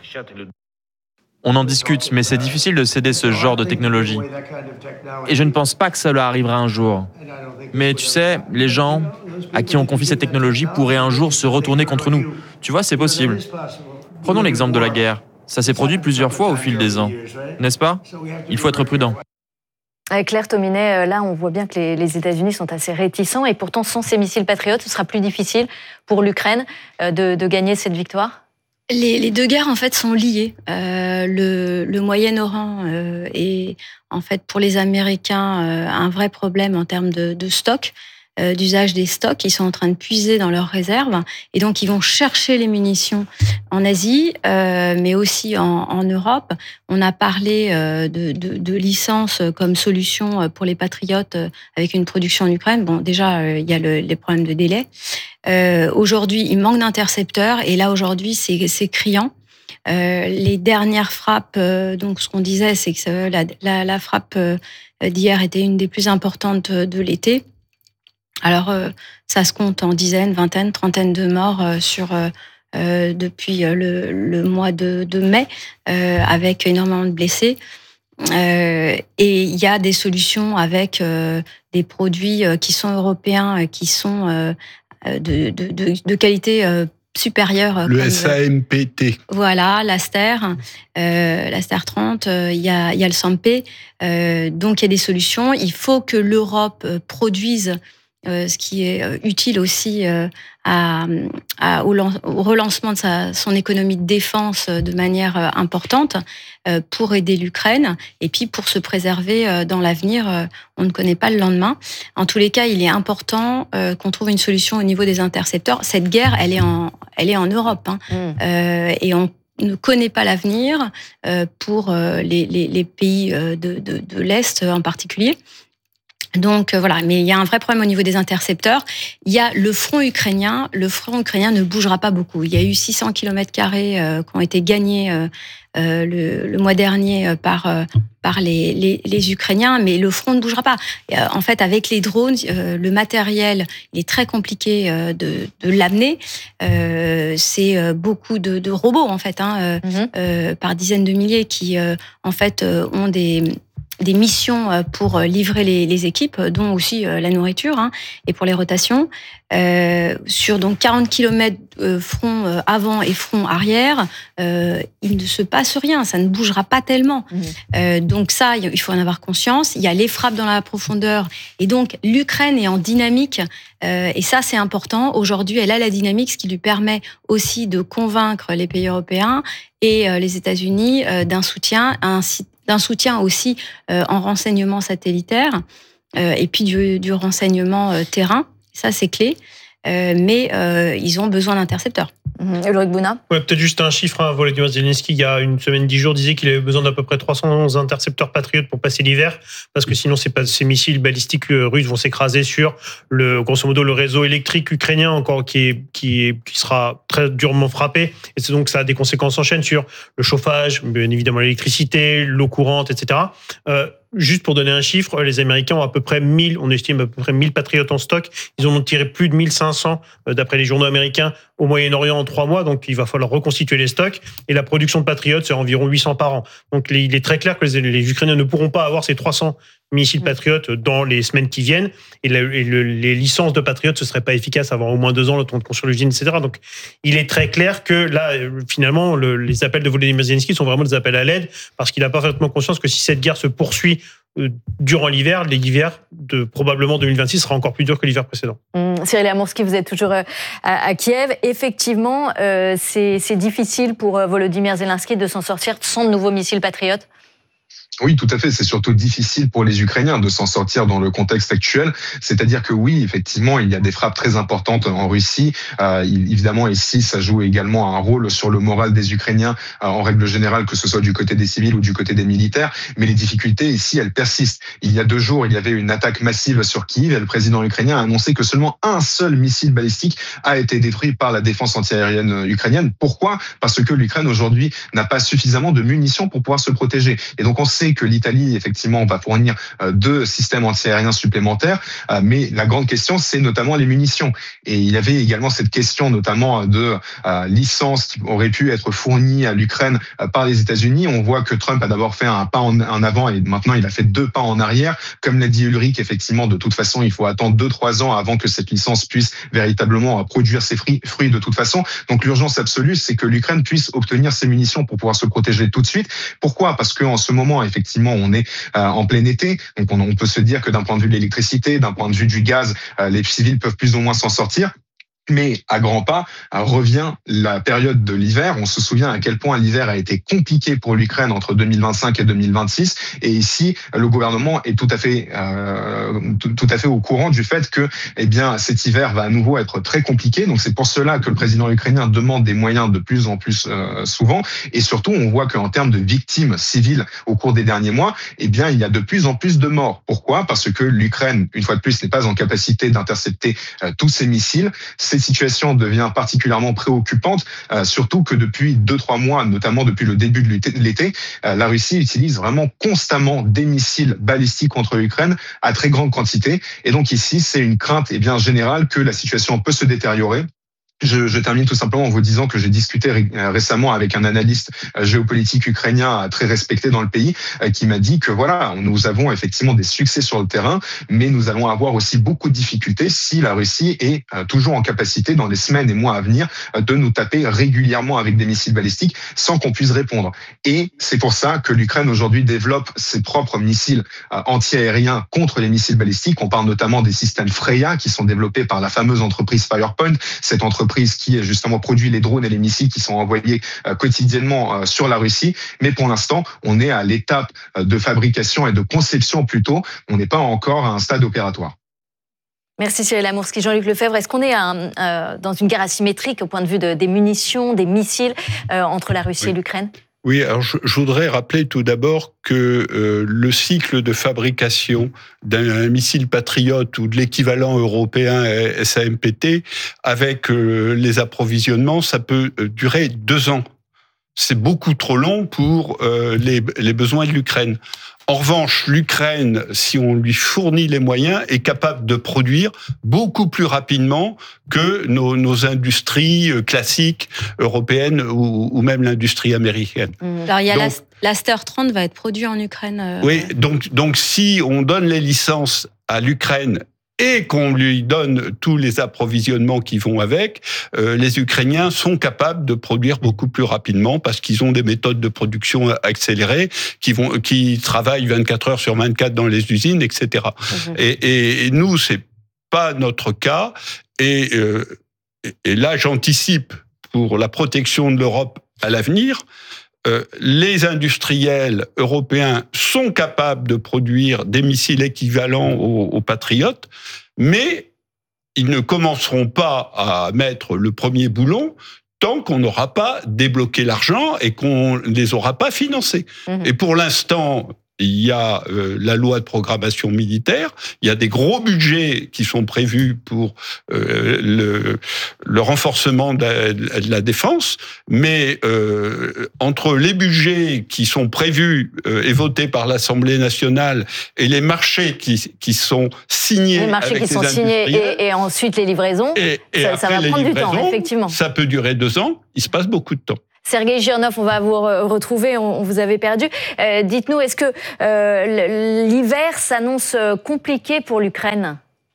On en discute, mais c'est difficile de céder ce genre de technologie. Et je ne pense pas que cela arrivera un jour. Mais tu sais, les gens à qui on confie cette technologie pourraient un jour se retourner contre nous. Tu vois, c'est possible. Prenons l'exemple de la guerre. Ça s'est produit plusieurs fois au fil des ans, n'est-ce pas? Il faut être prudent. Claire Tominet, là, on voit bien que les, les États-Unis sont assez réticents et pourtant, sans ces missiles patriotes, ce sera plus difficile pour l'Ukraine de, de gagner cette victoire. Les, les deux guerres en fait sont liées. Euh, le, le Moyen-Orient euh, est en fait pour les Américains euh, un vrai problème en termes de, de stock, euh, d'usage des stocks. Ils sont en train de puiser dans leurs réserves et donc ils vont chercher les munitions en Asie, euh, mais aussi en, en Europe. On a parlé euh, de, de, de licences comme solution pour les patriotes euh, avec une production en Ukraine. Bon, déjà euh, il y a le, les problèmes de délai. Euh, aujourd'hui, il manque d'intercepteurs et là aujourd'hui, c'est, c'est criant. Euh, les dernières frappes, euh, donc ce qu'on disait, c'est que la, la, la frappe euh, d'hier était une des plus importantes de l'été. Alors, euh, ça se compte en dizaines, vingtaines, trentaines de morts euh, sur euh, euh, depuis le, le mois de, de mai, euh, avec énormément de blessés. Euh, et il y a des solutions avec euh, des produits qui sont européens, qui sont euh, De, de, de, de qualité euh, supérieure. Le comme, S A M P T. Voilà, l'Aster, euh, l'Aster trente, il euh, y, a, y a le SAMP. Euh, donc, il y a des solutions. Il faut que l'Europe produise euh, ce qui est utile aussi euh, à, à, au, au relancement de sa, son économie de défense de manière euh, importante euh, pour aider l'Ukraine et puis pour se préserver euh, dans l'avenir. Euh, on ne connaît pas le lendemain. En tous les cas, il est important euh, qu'on trouve une solution au niveau des intercepteurs. Cette guerre, elle est en, elle est en Europe hein, mmh. euh, et on ne connaît pas l'avenir euh, pour euh, les, les, les pays de, de, de l'Est en particulier. Donc euh, voilà, mais il y a un vrai problème au niveau des intercepteurs. Il y a le front ukrainien. Le front ukrainien ne bougera pas beaucoup. Il y a eu six cents kilomètres carrés euh, qui ont été gagnés euh, euh, le, le mois dernier par euh, par les, les, les Ukrainiens, mais le front ne bougera pas. Et, euh, en fait, avec les drones, euh, le matériel, il est très compliqué euh, de, de l'amener. Euh, c'est euh, beaucoup de, de robots en fait, hein, euh, mm-hmm. euh, par dizaines de milliers qui euh, en fait euh, ont des des missions pour livrer les, les équipes, dont aussi la nourriture, hein, et pour les rotations. Euh, sur donc quarante kilomètres euh, front euh, avant et front arrière, euh, il ne se passe rien, ça ne bougera pas tellement. Mmh. Euh, donc ça, il faut en avoir conscience. Il y a les frappes dans la profondeur, et donc l'Ukraine est en dynamique, euh, et ça c'est important. Aujourd'hui, elle a la dynamique, ce qui lui permet aussi de convaincre les pays européens et euh, les États-Unis euh, d'un soutien, un, d'un soutien aussi euh, en renseignement satellitaire euh, et puis du, du renseignement euh, terrain. Ça, c'est clé. Euh, mais euh, ils ont besoin d'intercepteurs. Mmh. Ulrich Bouna. Ouais, peut-être juste un chiffre. Hein. Volodymyr Zelensky, il y a une semaine, dix jours, disait qu'il avait besoin d'à peu près trois cent onze intercepteurs patriotes pour passer l'hiver, parce que sinon, ces, ces missiles balistiques russes vont s'écraser sur, le, grosso modo, le réseau électrique ukrainien, encore qui, est, qui, est, qui sera très durement frappé. Et c'est donc ça a des conséquences en chaîne sur le chauffage, bien évidemment l'électricité, l'eau courante, et cetera. Euh, Juste pour donner un chiffre, les Américains ont à peu près mille, on estime à peu près mille patriotes en stock. Ils en ont tiré plus de mille cinq cents, d'après les journaux américains, au Moyen-Orient en trois mois. Donc, il va falloir reconstituer les stocks. Et la production de patriotes, c'est environ huit cents par an. Donc, il est très clair que les, les Ukrainiens ne pourront pas avoir ces trois cents missiles patriotes dans les semaines qui viennent. Et, la, et le, les licences de patriotes, ce serait pas efficace avant au moins deux ans, le temps de construire l'usine, et cetera. Donc, il est très clair que là, finalement, le, les appels de Volodymyr Zelensky sont vraiment des appels à l'aide, parce qu'il a parfaitement conscience que si cette guerre se poursuit durant l'hiver, l'hiver de probablement deux mille vingt-six sera encore plus dur que l'hiver précédent. Mmh, Cyril Amourski, vous êtes toujours à, à Kiev. Effectivement, euh, c'est, c'est difficile pour Volodymyr Zelensky de s'en sortir sans de nouveaux missiles patriotes. Oui, tout à fait. C'est surtout difficile pour les Ukrainiens de s'en sortir dans le contexte actuel. C'est-à-dire que oui, effectivement, il y a des frappes très importantes en Russie. Euh, évidemment, ici, ça joue également un rôle sur le moral des Ukrainiens euh, en règle générale, que ce soit du côté des civils ou du côté des militaires. Mais les difficultés ici, elles persistent. Il y a deux jours, il y avait une attaque massive sur Kiev et le président ukrainien a annoncé que seulement un seul missile balistique a été détruit par la défense antiaérienne ukrainienne. Pourquoi ? Parce que l'Ukraine aujourd'hui n'a pas suffisamment de munitions pour pouvoir se protéger. Et donc on sait que l'Italie, effectivement, va fournir deux systèmes antiaériens supplémentaires, mais la grande question, c'est notamment les munitions. Et il y avait également cette question, notamment de licences qui auraient pu être fournies à l'Ukraine par les États-Unis. On voit que Trump a d'abord fait un pas en avant et maintenant il a fait deux pas en arrière. Comme l'a dit Ulrich, effectivement, de toute façon, il faut attendre deux, trois ans avant que cette licence puisse véritablement produire ses fruits de toute façon. Donc l'urgence absolue, c'est que l'Ukraine puisse obtenir ses munitions pour pouvoir se protéger tout de suite. Pourquoi ? Parce qu'en ce moment, effectivement, on est euh, en plein été, donc on, on peut se dire que d'un point de vue de l'électricité, d'un point de vue du gaz, euh, les civils peuvent plus ou moins s'en sortir. Mais à grands pas, revient la période de l'hiver. On se souvient à quel point l'hiver a été compliqué pour l'Ukraine entre deux mille vingt-cinq et deux mille vingt-six. Et ici, le gouvernement est tout à fait, euh, tout, tout à fait au courant du fait que, eh bien, cet hiver va à nouveau être très compliqué. Donc c'est pour cela que le président ukrainien demande des moyens de plus en plus euh, souvent. Et surtout, on voit qu'en termes de victimes civiles au cours des derniers mois, eh bien, il y a de plus en plus de morts. Pourquoi ? Parce que l'Ukraine, une fois de plus, n'est pas en capacité d'intercepter euh, tous ces missiles. Cette situation devient particulièrement préoccupante, euh, surtout que depuis deux, trois mois, notamment depuis le début de l'été, euh, la Russie utilise vraiment constamment des missiles balistiques contre l'Ukraine à très grande quantité. Et donc ici, c'est une crainte eh bien, générale que la situation peut se détériorer. Je, je termine tout simplement en vous disant que j'ai discuté ré, récemment avec un analyste géopolitique ukrainien très respecté dans le pays qui m'a dit que voilà, nous avons effectivement des succès sur le terrain, mais nous allons avoir aussi beaucoup de difficultés si la Russie est toujours en capacité dans les semaines et mois à venir de nous taper régulièrement avec des missiles balistiques sans qu'on puisse répondre. Et c'est pour ça que l'Ukraine aujourd'hui développe ses propres missiles anti-aériens contre les missiles balistiques. On parle notamment des systèmes Freya qui sont développés par la fameuse entreprise Firepoint, cette entreprise qui justement produit les drones et les missiles qui sont envoyés quotidiennement sur la Russie. Mais pour l'instant, on est à l'étape de fabrication et de conception plutôt. On n'est pas encore à un stade opératoire. Merci Cyril Amourski. Jean-Luc Lefebvre, est-ce qu'on est à, euh, dans une guerre asymétrique au point de vue de, des munitions, des missiles euh, entre la Russie oui. et l'Ukraine ? Oui, alors je, je voudrais rappeler tout d'abord que euh, le cycle de fabrication d'un missile Patriot ou de l'équivalent européen S A M P T avec euh, les approvisionnements, ça peut durer deux ans. C'est beaucoup trop long pour euh, les, les besoins de l'Ukraine. En revanche, l'Ukraine, si on lui fournit les moyens, est capable de produire beaucoup plus rapidement que nos, nos industries classiques européennes ou, ou même l'industrie américaine. Alors, il y a, Donc, la, L'Aster trente va être produit en Ukraine. Euh... Oui, donc, donc si on donne les licences à l'Ukraine et qu'on lui donne tous les approvisionnements qui vont avec, euh, les Ukrainiens sont capables de produire beaucoup plus rapidement parce qu'ils ont des méthodes de production accélérées, qui vont, qui travaillent vingt-quatre heures sur vingt-quatre dans les usines, et cetera. Mmh. Et, et, et nous, c'est pas notre cas. Et, euh, et là, j'anticipe pour la protection de l'Europe à l'avenir. Euh, les industriels européens sont capables de produire des missiles équivalents aux, aux Patriotes, mais ils ne commenceront pas à mettre le premier boulon tant qu'on n'aura pas débloqué l'argent et qu'on ne les aura pas financés. Mmh. Et pour l'instant, il y a euh, la loi de programmation militaire, il y a des gros budgets qui sont prévus pour euh, le, le renforcement de la, de la défense, mais euh, entre les budgets qui sont prévus euh, et votés par l'Assemblée nationale et les marchés qui, qui sont signés, les marchés avec qui sont signés et, et ensuite les livraisons, et, et ça, ça va prendre du temps, effectivement. Ça peut durer deux ans, il se passe beaucoup de temps. Sergueï Girnov, on va vous retrouver, on vous avait perdu. Euh, dites-nous, est-ce que euh, l'hiver s'annonce compliqué pour l'Ukraine ?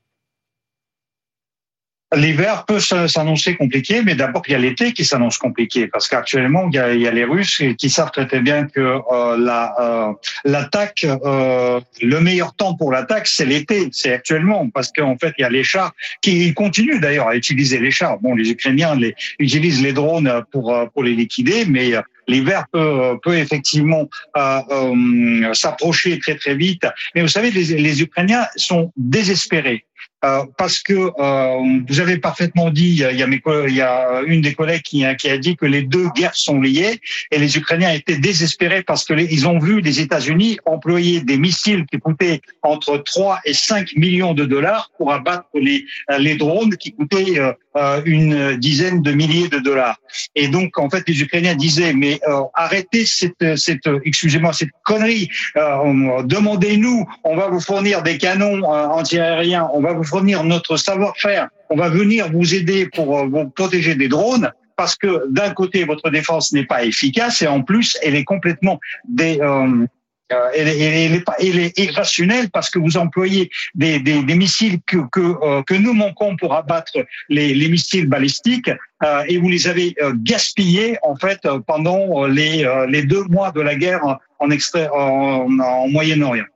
L'hiver peut s'annoncer compliqué, mais d'abord il y a l'été qui s'annonce compliqué, parce qu'actuellement il y a, il y a les Russes qui savent très bien que euh, la, euh, l'attaque, euh, le meilleur temps pour l'attaque, c'est l'été, c'est actuellement, parce qu'en fait il y a les chars qui continuent d'ailleurs à utiliser les chars. Bon, les Ukrainiens les, utilisent les drones pour pour les liquider, mais l'hiver peut, peut effectivement euh, euh, s'approcher très très vite. Mais vous savez, les, les Ukrainiens sont désespérés. Euh, parce que euh, vous avez parfaitement dit, il y a, mes, il y a une des collègues qui, qui a dit que les deux guerres sont liées et les Ukrainiens étaient désespérés parce que les, ils ont vu les États-Unis employer des missiles qui coûtaient entre trois et cinq millions de dollars pour abattre les, les drones qui coûtaient euh, une dizaine de milliers de dollars. Et donc, en fait, les Ukrainiens disaient, mais euh, arrêtez cette, cette, excusez-moi, cette connerie. Euh, demandez-nous, on va vous fournir des canons euh, antiaériens, on va vous fournir notre savoir-faire, on va venir vous aider pour euh, vous protéger des drones, parce que d'un côté, votre défense n'est pas efficace et en plus, elle est complètement des... Euh, Euh, elle, elle, elle, est pas, elle est irrationnelle parce que vous employez des, des, des missiles que, que, euh, que nous manquons pour abattre les, les missiles balistiques euh, et vous les avez euh, gaspillés en fait pendant les, euh, les deux mois de la guerre en, extra, en, en Moyen-Orient.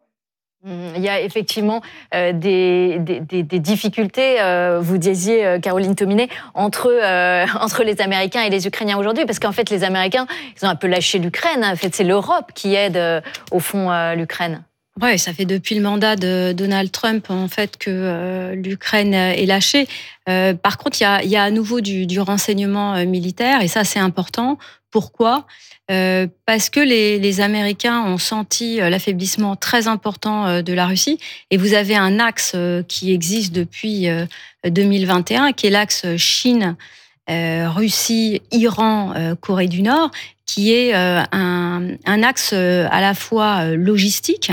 Il y a effectivement euh, des, des, des difficultés, euh, vous disiez, euh, Caroline Tominet, entre, euh, entre les Américains et les Ukrainiens aujourd'hui, parce qu'en fait, les Américains, ils ont un peu lâché l'Ukraine. En fait, c'est l'Europe qui aide, euh, au fond, euh, l'Ukraine. Oui, ça fait depuis le mandat de Donald Trump, en fait, que euh, l'Ukraine est lâchée. Euh, par contre, il y a, il y a à nouveau du, du renseignement militaire, et ça, c'est important. Pourquoi ? Euh, parce que les, les Américains ont senti l'affaiblissement très important de la Russie, et vous avez un axe qui existe depuis deux mille vingt et un, qui est l'axe Chine, euh, Russie, Iran, euh, Corée du Nord, qui est euh, un, un axe à la fois logistique,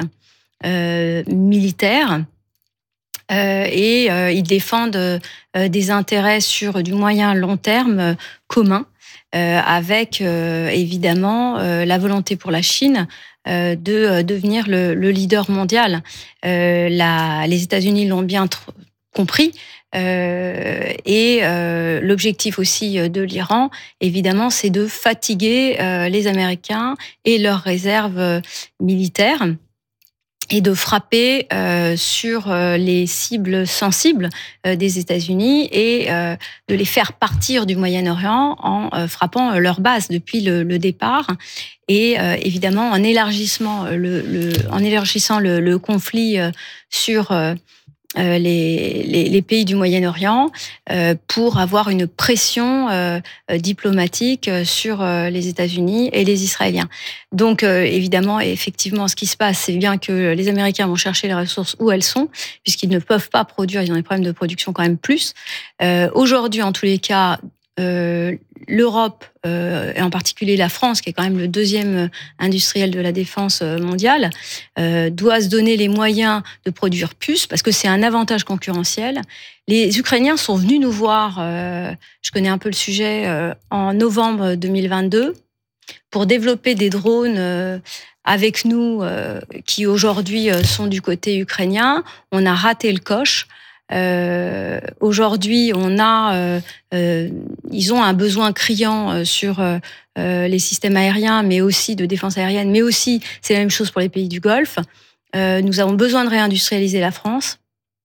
euh, militaire, euh, et euh, ils défendent euh, des intérêts sur du moyen long terme euh, communs. Euh, avec euh, évidemment euh, la volonté pour la Chine euh, de euh, devenir le, le leader mondial. Euh, la, les États-Unis l'ont bien tr- compris. Euh, et euh, l'objectif aussi de l'Iran, évidemment, c'est de fatiguer euh, les Américains et leurs réserves militaires, et de frapper euh, sur euh, les cibles sensibles euh, des États-Unis et euh, de les faire partir du Moyen-Orient en euh, frappant leur base depuis le, le départ, et euh, évidemment en élargissant le, le, en élargissant le, le conflit euh, sur euh, Euh, les, les, les pays du Moyen-Orient euh, pour avoir une pression euh, diplomatique sur euh, les États-Unis et les Israéliens. Donc euh, évidemment, effectivement, ce qui se passe, c'est bien que les Américains vont chercher les ressources où elles sont, puisqu'ils ne peuvent pas produire, ils ont des problèmes de production quand même plus. Euh, aujourd'hui, en tous les cas, euh, l'Europe, euh, et en particulier la France, qui est quand même le deuxième industriel de la défense mondiale, euh, doit se donner les moyens de produire plus, parce que c'est un avantage concurrentiel. Les Ukrainiens sont venus nous voir, euh, je connais un peu le sujet, euh, en novembre deux mille vingt-deux, pour développer des drones euh, avec nous, euh, qui aujourd'hui euh, sont du côté ukrainien. On a raté le coche. Euh, aujourd'hui, on a, euh, euh, ils ont un besoin criant euh, sur euh, les systèmes aériens, mais aussi de défense aérienne, mais aussi, c'est la même chose pour les pays du Golfe. Euh, nous avons besoin de réindustrialiser la France.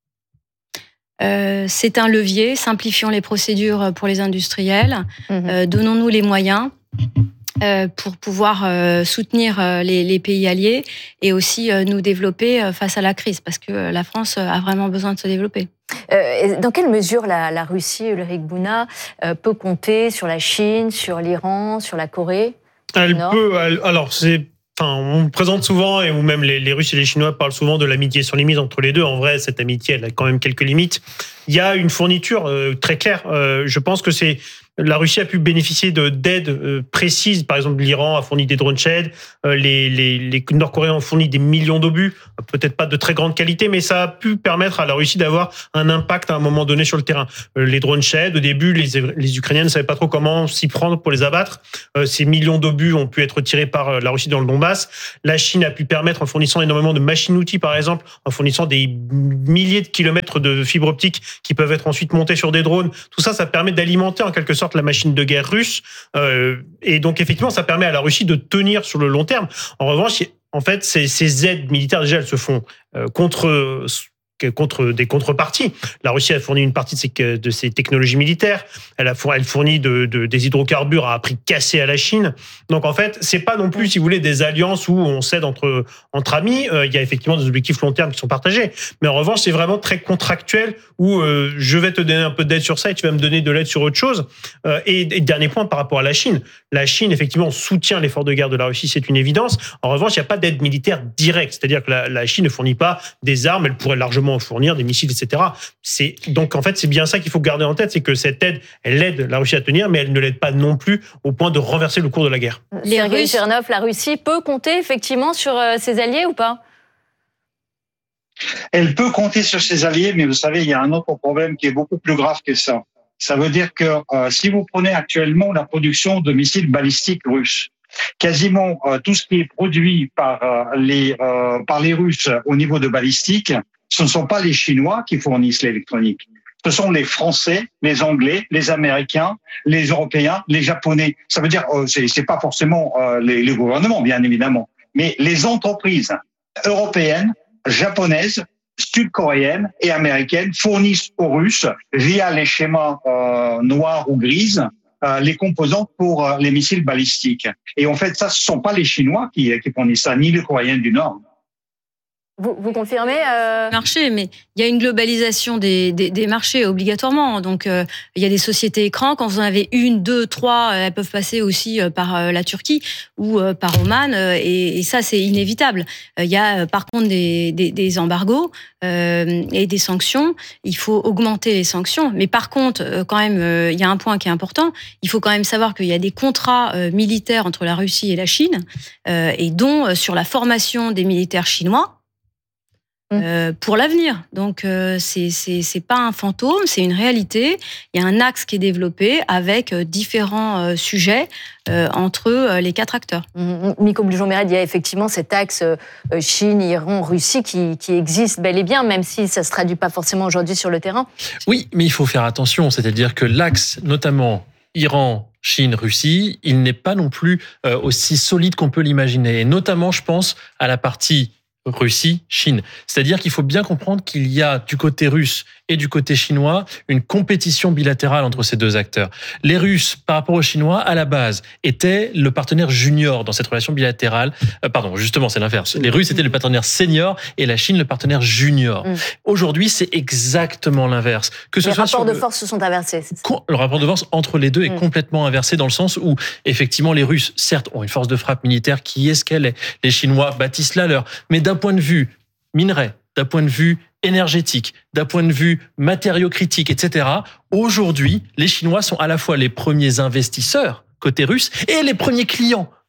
Euh, c'est un levier. Simplifions les procédures pour les industriels. Mmh. Euh, donnons-nous les moyens euh, pour pouvoir euh, soutenir euh, les, les pays alliés et aussi euh, nous développer euh, face à la crise, parce que la France a vraiment besoin de se développer. Euh, dans quelle mesure la, la Russie, Ulrich Bouna, euh, peut compter sur la Chine, sur l'Iran, sur la Corée ? Elle peut. Elle, alors, c'est. Enfin, on présente souvent, et ou même les, les Russes et les Chinois parlent souvent de l'amitié sans limite entre les deux. En vrai, cette amitié, elle a quand même quelques limites. Il y a une fourniture euh, très claire. Euh, je pense que c'est la Russie a pu bénéficier de d'aides euh, précises. Par exemple, l'Iran a fourni des drones Shahed, euh, les, les, les Nord-Coréens ont fourni des millions d'obus, peut-être pas de très grande qualité, mais ça a pu permettre à la Russie d'avoir un impact à un moment donné sur le terrain. Euh, les drones Shahed, au début, les, les Ukrainiens ne savaient pas trop comment s'y prendre pour les abattre. Euh, ces millions d'obus ont pu être tirés par la Russie dans le Donbass. La Chine a pu permettre, en fournissant énormément de machines-outils, par exemple, en fournissant des milliers de kilomètres de fibres optiques qui peuvent être ensuite montées sur des drones. Tout ça, ça permet d'alimenter en quelque sorte la machine de guerre russe. Euh, et donc, effectivement, ça permet à la Russie de tenir sur le long terme. En revanche, en fait, ces, ces aides militaires, déjà, elles se font euh, contre... contre des contreparties. La Russie a fourni une partie de ses, de ses technologies militaires. Elle a elle fournit de, de, des hydrocarbures à un prix cassé à la Chine. Donc en fait, c'est pas non plus, si vous voulez, des alliances où on cède entre entre amis. Euh, il y a effectivement des objectifs long terme qui sont partagés. Mais en revanche, c'est vraiment très contractuel où euh, je vais te donner un peu d'aide sur ça et tu vas me donner de l'aide sur autre chose. Euh, et, et dernier point par rapport à la Chine. La Chine, effectivement, soutient l'effort de guerre de la Russie, c'est une évidence. En revanche, il n'y a pas d'aide militaire directe. C'est-à-dire que la, la Chine ne fournit pas des armes. Elle pourrait largement en fournir, des missiles, et cetera. C'est, donc, en fait, c'est bien ça qu'il faut garder en tête, c'est que cette aide, elle aide la Russie à tenir, mais elle ne l'aide pas non plus au point de renverser le cours de la guerre. Les Russes, la Russie peut compter effectivement sur euh, ses alliés ou pas ? Elle peut compter sur ses alliés, mais vous savez, il y a un autre problème qui est beaucoup plus grave que ça. Ça veut dire que euh, si vous prenez actuellement la production de missiles balistiques russes, quasiment euh, tout ce qui est produit par euh, les euh, par les Russes au niveau de balistique, ce ne sont pas les Chinois qui fournissent l'électronique. Ce sont les Français, les Anglais, les Américains, les Européens, les Japonais. Ça veut dire, euh, c'est, c'est pas forcément euh, les, les gouvernements, bien évidemment, mais les entreprises européennes, japonaises, sud-coréennes et américaines fournissent aux Russes, via les schémas euh, noirs ou grises, euh, les composants pour euh, les missiles balistiques. Et en fait, ça, ce sont pas les Chinois qui, qui fournissent ça, ni les Coréens du Nord. Vous, vous confirmez euh... Marché, mais il y a une globalisation des, des, des marchés obligatoirement. Donc, euh, il y a des sociétés écrans. Quand vous en avez une, deux, trois, elles peuvent passer aussi par euh, la Turquie ou euh, par Oman. Euh, et, et ça, c'est inévitable. Il euh, y a, par contre, des, des, des embargos euh, et des sanctions. Il faut augmenter les sanctions. Mais par contre, euh, quand même, il euh, y a un point qui est important. Il faut quand même savoir qu'il y a des contrats euh, militaires entre la Russie et la Chine, euh, et dont euh, sur la formation des militaires chinois. Euh, pour l'avenir. Donc, euh, c'est, c'est, c'est pas un fantôme, c'est une réalité. Il y a un axe qui est développé avec euh, différents euh, sujets euh, entre euh, les quatre acteurs. Mmh, Miko Blujon-Mérède, il y a effectivement cet axe euh, Chine, Iran, Russie qui, qui existe bel et bien, même si ça se traduit pas forcément aujourd'hui sur le terrain. Oui, mais il faut faire attention. C'est-à-dire que l'axe, notamment Iran, Chine, Russie, il n'est pas non plus euh, aussi solide qu'on peut l'imaginer. Et notamment, je pense à la partie Russie, Chine. C'est-à-dire qu'il faut bien comprendre qu'il y a du côté russe et du côté chinois une compétition bilatérale entre ces deux acteurs. Les Russes, par rapport aux Chinois, à la base, étaient le partenaire junior dans cette relation bilatérale. Euh, pardon, justement, c'est l'inverse. Les Russes étaient le partenaire senior et la Chine le partenaire junior. Mmh. Aujourd'hui, c'est exactement l'inverse. Que ce les soit rapports de le... force se sont inversés. Le rapport de force entre les deux est mmh. complètement inversé dans le sens où, effectivement, les Russes, certes, ont une force de frappe militaire qui est ce qu'elle est. Les Chinois bâtissent la leur. Mais d'un point de vue minerai, d'un point de vue énergétique, d'un point de vue matériaux critiques, et cetera, aujourd'hui, les Chinois sont à la fois les premiers investisseurs côté russe et les premiers clients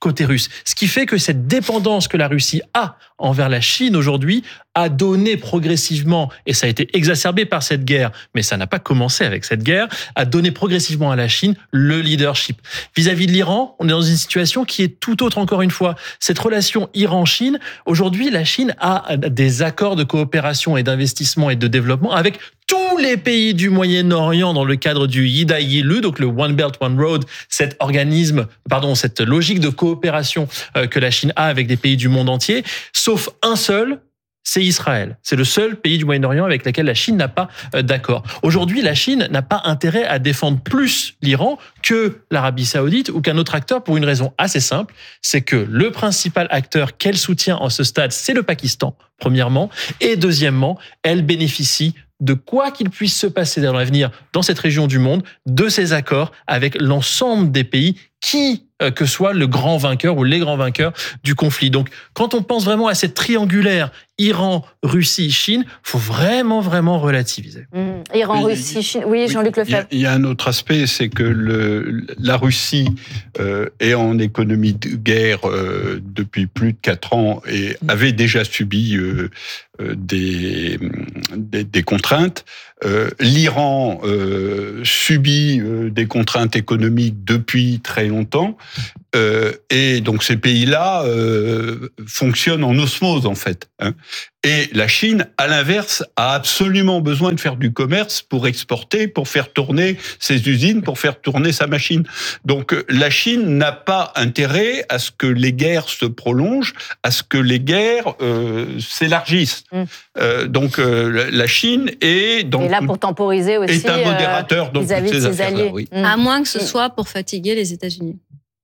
côté russe. Ce qui fait que cette dépendance que la Russie a envers la Chine aujourd'hui a donné progressivement, et ça a été exacerbé par cette guerre, mais ça n'a pas commencé avec cette guerre, a donné progressivement à la Chine le leadership. Vis-à-vis de l'Iran, on est dans une situation qui est tout autre encore une fois. Cette relation Iran-Chine, aujourd'hui, la Chine a des accords de coopération et d'investissement et de développement avec tous les pays du Moyen-Orient dans le cadre du Yidaïlu, donc le One Belt One Road, cet organisme, pardon, cette logique de coopération que la Chine a avec des pays du monde entier, sauf un seul, c'est Israël. C'est le seul pays du Moyen-Orient avec lequel la Chine n'a pas d'accord. Aujourd'hui, la Chine n'a pas intérêt à défendre plus l'Iran que l'Arabie Saoudite ou qu'un autre acteur pour une raison assez simple, c'est que le principal acteur qu'elle soutient en ce stade, c'est le Pakistan, premièrement, et deuxièmement, elle bénéficie de quoi qu'il puisse se passer dans l'avenir dans cette région du monde, de ces accords avec l'ensemble des pays qui que soit le grand vainqueur ou les grands vainqueurs du conflit. Donc, quand on pense vraiment à cette triangulaire Iran, Russie, Chine, faut vraiment, vraiment relativiser. Mmh. Iran, oui, Russie, Chine. Oui, Jean-Luc Lefebvre. Il y, y a un autre aspect, c'est que le, la Russie euh, est en économie de guerre euh, depuis plus de quatre ans et avait déjà subi euh, euh, des, des, des contraintes. Euh, L'Iran euh, subit euh, des contraintes économiques depuis très longtemps. Euh, et donc ces pays-là euh, fonctionnent en osmose en fait. Hein. Et la Chine, à l'inverse, a absolument besoin de faire du commerce pour exporter, pour faire tourner ses usines, pour faire tourner sa machine. Donc la Chine n'a pas intérêt à ce que les guerres se prolongent, à ce que les guerres euh, s'élargissent. Mmh. Euh, donc euh, la Chine est dans et là pour temporiser aussi est un modérateur euh, dans toutes ces affaires-là. Oui. Mmh. À moins que ce soit pour fatiguer les États-Unis.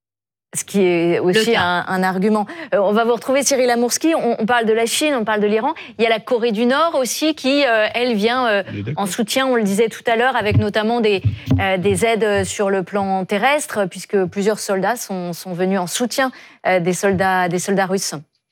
Ce qui est aussi un, un argument. Euh, on va vous retrouver, Cyril Amourski. On, on parle de la Chine, on parle de l'Iran. Il y a la Corée du Nord aussi qui, euh, elle, vient euh, en soutien, on le disait tout à l'heure, avec notamment des, euh, des aides sur le plan terrestre, puisque plusieurs soldats sont, sont venus en soutien euh, des soldats, des soldats russes.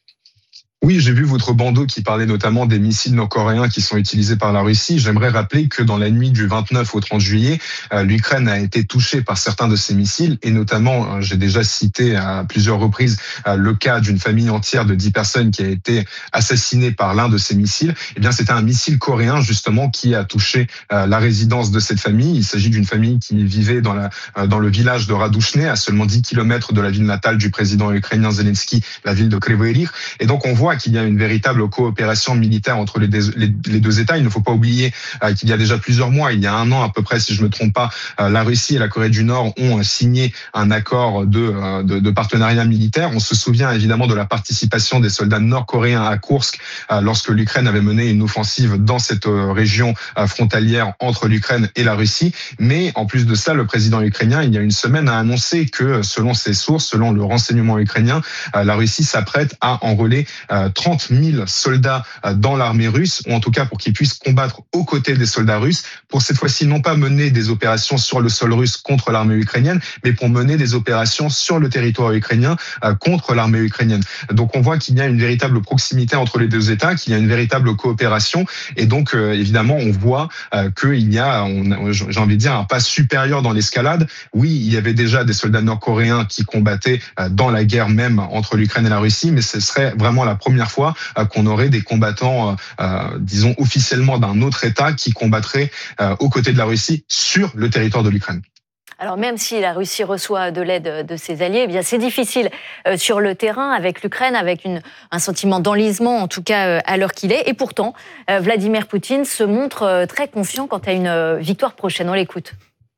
Oui, j'ai vu votre bandeau qui parlait notamment des missiles nord-coréens qui sont utilisés par la Russie. J'aimerais rappeler que dans la nuit du vingt-neuf au trente juillet, euh, l'Ukraine a été touchée par certains de ces missiles et notamment, euh, j'ai déjà cité à plusieurs reprises euh, le cas d'une famille entière de dix personnes qui a été assassinée par l'un de ces missiles. Eh bien, c'était un missile coréen justement qui a touché euh, la résidence de cette famille. Il s'agit d'une famille qui vivait dans, la, euh, dans le village de Radushne, à seulement dix kilomètres de la ville natale du président ukrainien Zelensky, la ville de Kryvyi Rih. Et donc, on voit qu'il y a une véritable coopération militaire entre les deux, les, les deux États. Il ne faut pas oublier euh, qu'il y a déjà plusieurs mois, il y a un an à peu près, si je ne me trompe pas, euh, la Russie et la Corée du Nord ont euh, signé un accord de, euh, de, de partenariat militaire. On se souvient évidemment de la participation des soldats nord-coréens à Koursk euh, lorsque l'Ukraine avait mené une offensive dans cette euh, région euh, frontalière entre l'Ukraine et la Russie. Mais en plus de ça, le président ukrainien, il y a une semaine, a annoncé que selon ses sources, selon le renseignement ukrainien, euh, la Russie s'apprête à enrôler euh, trente mille soldats dans l'armée russe, ou en tout cas pour qu'ils puissent combattre aux côtés des soldats russes, pour cette fois-ci non pas mener des opérations sur le sol russe contre l'armée ukrainienne, mais pour mener des opérations sur le territoire ukrainien contre l'armée ukrainienne. Donc on voit qu'il y a une véritable proximité entre les deux États, qu'il y a une véritable coopération, et donc euh, évidemment on voit euh, qu'il y a, on, j'ai envie de dire, un pas supérieur dans l'escalade. Oui, il y avait déjà des soldats nord-coréens qui combattaient euh, dans la guerre même entre l'Ukraine et la Russie, mais ce serait vraiment la première fois qu'on aurait des combattants, euh, disons, officiellement d'un autre État qui combattraient euh, aux côtés de la Russie sur le territoire de l'Ukraine. Alors même si la Russie reçoit de l'aide de ses alliés, eh bien c'est difficile euh, sur le terrain avec l'Ukraine, avec une, un sentiment d'enlisement, en tout cas euh, à l'heure qu'il est. Et pourtant, euh, Vladimir Poutine se montre euh, très confiant quant à une euh, victoire prochaine. On l'écoute.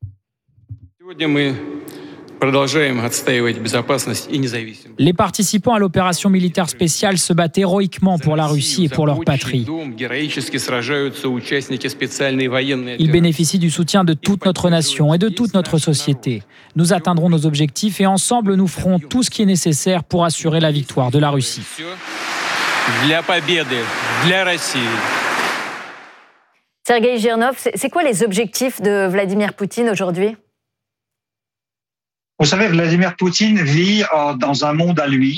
Les participants à l'opération militaire spéciale se battent héroïquement pour la Russie et pour leur patrie. Ils bénéficient du soutien de toute notre nation et de toute notre société. Nous atteindrons nos objectifs et ensemble nous ferons tout ce qui est nécessaire pour assurer la victoire de la Russie. Sergueï Girnov, c'est quoi les objectifs de Vladimir Poutine aujourd'hui ? Vous savez, Vladimir Poutine vit euh, dans un monde à lui.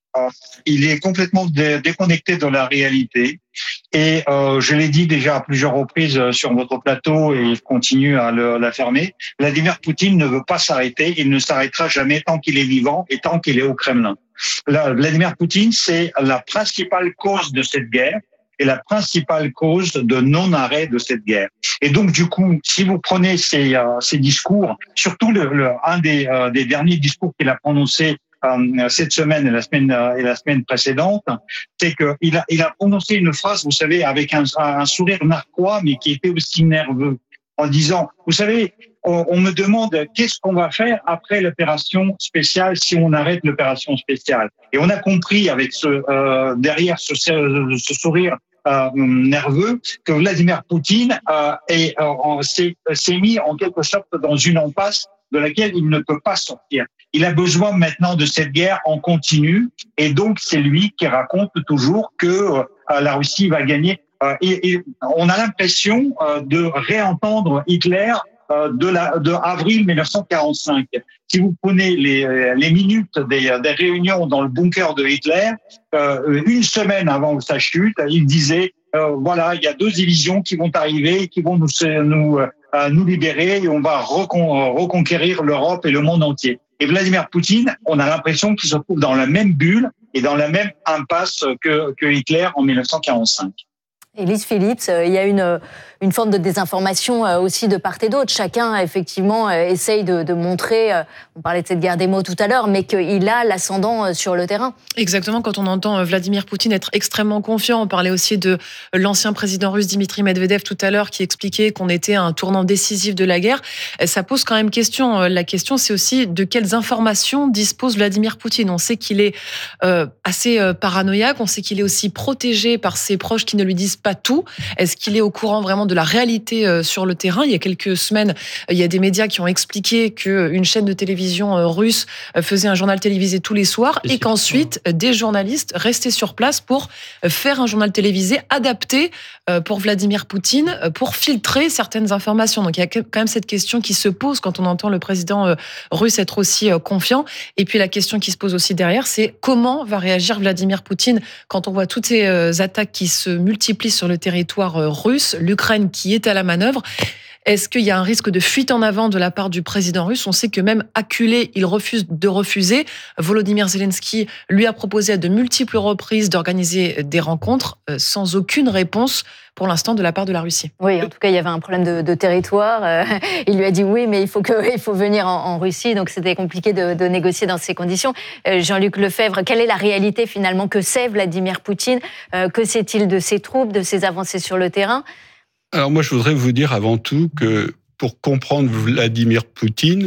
euh, il est complètement dé- déconnecté de la réalité. Et euh, je l'ai dit déjà à plusieurs reprises sur votre plateau et il continue à le, l'affirmer, Vladimir Poutine ne veut pas s'arrêter, il ne s'arrêtera jamais tant qu'il est vivant et tant qu'il est au Kremlin. Là, Vladimir Poutine, c'est la principale cause de cette guerre et la principale cause de non-arrêt de cette guerre. Et donc, du coup, si vous prenez ces, euh, ces discours, surtout le, le, un des, euh, des derniers discours qu'il a prononcé euh, cette semaine et la semaine, euh, et la semaine précédente, c'est qu'il a, il a prononcé une phrase, vous savez, avec un, un sourire narquois, mais qui était aussi nerveux, en disant, vous savez, on, on me demande qu'est-ce qu'on va faire après l'opération spéciale si on arrête l'opération spéciale. Et on a compris avec ce euh, derrière ce, ce sourire Euh, nerveux que Vladimir Poutine euh, est, euh, s'est, s'est mis en quelque sorte dans une impasse de laquelle il ne peut pas sortir. Il a besoin maintenant de cette guerre en continu et donc c'est lui qui raconte toujours que euh, la Russie va gagner. Euh, et, et on a l'impression euh, de réentendre Hitler euh, de, la, de avril mille neuf cent quarante-cinq. Si vous prenez les, les minutes des, des réunions dans le bunker de Hitler, euh, une semaine avant sa chute, il disait euh, voilà, il y a deux divisions qui vont arriver, qui vont nous nous, euh, nous libérer et on va recon- reconquérir l'Europe et le monde entier. Et Vladimir Poutine, on a l'impression qu'il se trouve dans la même bulle et dans la même impasse que, que Hitler en mille neuf cent quarante-cinq. Élise Phillips, il y a une, une forme de désinformation aussi de part et d'autre. Chacun, effectivement, essaye de, de montrer, on parlait de cette guerre des mots tout à l'heure, mais qu'il a l'ascendant sur le terrain. Exactement, quand on entend Vladimir Poutine être extrêmement confiant, on parlait aussi de l'ancien président russe Dimitri Medvedev tout à l'heure qui expliquait qu'on était à un tournant décisif de la guerre. Ça pose quand même question. La question, c'est aussi de quelles informations dispose Vladimir Poutine. On sait qu'il est euh, assez paranoïaque, on sait qu'il est aussi protégé par ses proches qui ne lui disent pas tout. Est-ce qu'il est au courant vraiment de la réalité euh, sur le terrain? Il y a quelques semaines, il y a des médias qui ont expliqué qu'une chaîne de télévision euh, russe euh, faisait un journal télévisé tous les soirs et, et qu'ensuite euh, des journalistes restaient sur place pour euh, faire un journal télévisé adapté euh, pour Vladimir Poutine, euh, pour filtrer certaines informations. Donc il y a quand même cette question qui se pose quand on entend le président euh, russe être aussi euh, confiant. Et puis la question qui se pose aussi derrière, c'est comment va réagir Vladimir Poutine quand on voit toutes ces euh, attaques qui se multiplient sur le territoire russe, l'Ukraine qui est à la manœuvre. Est-ce qu'il y a un risque de fuite en avant de la part du président russe? On sait que même acculé, il refuse de refuser. Volodymyr Zelensky lui a proposé à de multiples reprises d'organiser des rencontres sans aucune réponse pour l'instant de la part de la Russie. Oui, en tout cas, il y avait un problème de, de territoire. Euh, il lui a dit oui, mais il faut, que, il faut venir en, en Russie, donc c'était compliqué de, de négocier dans ces conditions. Euh, Jean-Luc Lefebvre, quelle est la réalité finalement? Que sait Vladimir Poutine? euh, Que sait-il de ses troupes, de ses avancées sur le terrain? Alors moi, je voudrais vous dire avant tout que pour comprendre Vladimir Poutine,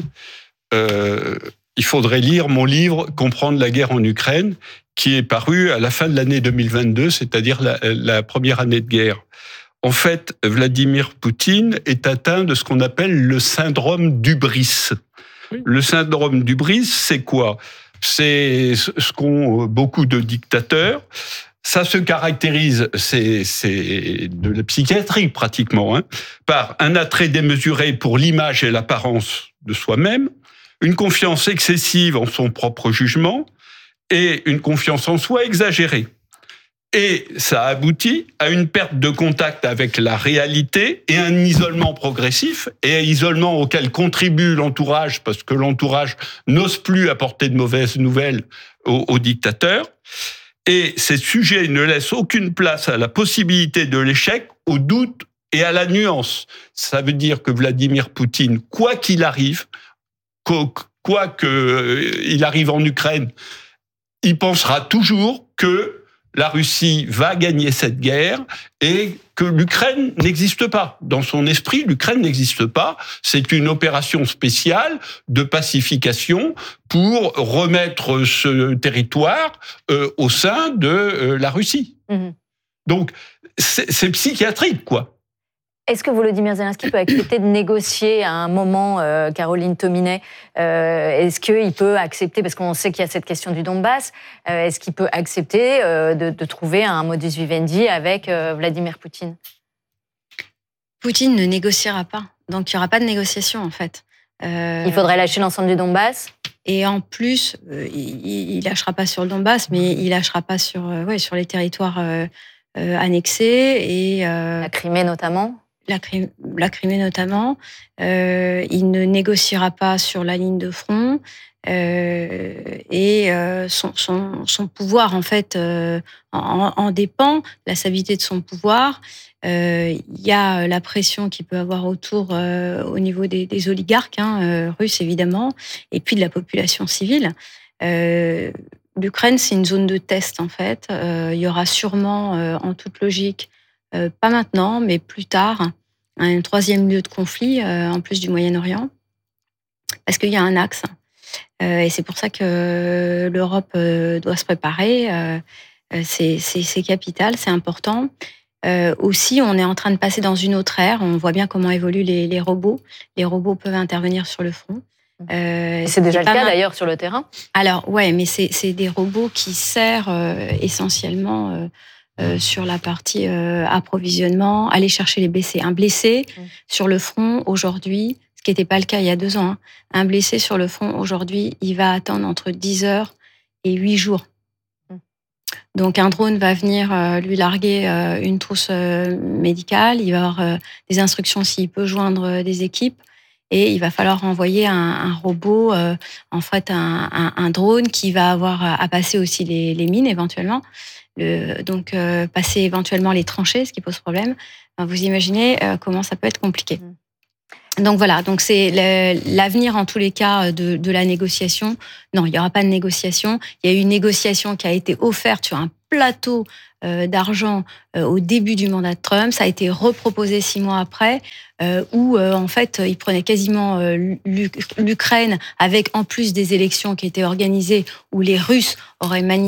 euh, il faudrait lire mon livre « Comprendre la guerre en Ukraine », qui est paru à la fin de l'année deux mille vingt-deux, c'est-à-dire la, la première année de guerre. En fait, Vladimir Poutine est atteint de ce qu'on appelle le syndrome d'hubris. Oui. Le syndrome d'hubris, c'est quoi? C'est ce qu'ont beaucoup de dictateurs. Ça se caractérise, c'est, c'est de la psychiatrie pratiquement, hein, par un attrait démesuré pour l'image et l'apparence de soi-même, une confiance excessive en son propre jugement et une confiance en soi exagérée. Et ça aboutit à une perte de contact avec la réalité et un isolement progressif, et un isolement auquel contribue l'entourage, parce que l'entourage n'ose plus apporter de mauvaises nouvelles aux, aux dictateurs. Et ces sujets ne laissent aucune place à la possibilité de l'échec, au doute et à la nuance. Ça veut dire que Vladimir Poutine, quoi qu'il arrive, quoi qu'il arrive en Ukraine, il pensera toujours que la Russie va gagner cette guerre et que l'Ukraine n'existe pas. Dans son esprit, l'Ukraine n'existe pas. C'est une opération spéciale de pacification pour remettre ce territoire euh, au sein de euh, la Russie. Mmh. Donc, c'est, c'est psychiatrique, quoi. Est-ce que Volodymyr Zelensky peut accepter de négocier à un moment, euh, Caroline Tominet, euh, est-ce qu'il peut accepter, parce qu'on sait qu'il y a cette question du Donbass, euh, est-ce qu'il peut accepter euh, de, de trouver un modus vivendi avec euh, Vladimir Poutine? Poutine ne négociera pas, donc il n'y aura pas de négociation en fait. Euh, il faudrait lâcher l'ensemble du Donbass. Et en plus, euh, il, il lâchera pas sur le Donbass, mais il lâchera pas sur, euh, ouais, sur les territoires euh, euh, annexés et euh, la Crimée notamment. La, la Crimée notamment. Euh, il ne négociera pas sur la ligne de front. Euh, et euh, son, son, son pouvoir en fait euh, en, en dépend, la stabilité de son pouvoir. Il euh, y a la pression qu'il peut avoir autour euh, au niveau des, des oligarques hein, euh, russes évidemment, et puis de la population civile. Euh, L'Ukraine, c'est une zone de test en fait. Il euh, y aura sûrement, euh, en toute logique, euh, pas maintenant, mais plus tard, un troisième lieu de conflit euh, en plus du Moyen-Orient, parce qu'il y a un axe. Euh, et c'est pour ça que l'Europe euh, doit se préparer. Euh, c'est, c'est, c'est capital, c'est important. Euh, aussi, on est en train de passer dans une autre ère. On voit bien comment évoluent les, les robots. Les robots peuvent intervenir sur le front. Euh, c'est déjà le cas mal... d'ailleurs sur le terrain. Alors, ouais, mais c'est, c'est des robots qui servent euh, essentiellement euh, euh, sur la partie euh, approvisionnement, aller chercher les blessés. Un blessé mmh. sur le front aujourd'hui, ce qui n'était pas le cas il y a deux ans, hein, un blessé sur le front aujourd'hui, il va attendre entre dix heures et huit jours. Mmh. Donc, un drone va venir euh, lui larguer euh, une trousse euh, médicale, il va avoir euh, des instructions s'il peut joindre euh, des équipes. Et il va falloir envoyer un, un robot, euh, en fait un, un, un drone qui va avoir à passer aussi les, les mines éventuellement, le, donc euh, passer éventuellement les tranchées, ce qui pose problème. Enfin, vous imaginez euh, comment ça peut être compliqué. Donc voilà, donc c'est le, l'avenir en tous les cas de, de la négociation. Non, il n'y aura pas de négociation. Il y a eu une négociation qui a été offerte sur un plateau euh, d'argent euh, au début du mandat de Trump. Ça a été reproposé six mois après, euh, où euh, en fait il prenait quasiment euh, l'Ukraine avec en plus des élections qui étaient organisées où les Russes auraient manipulé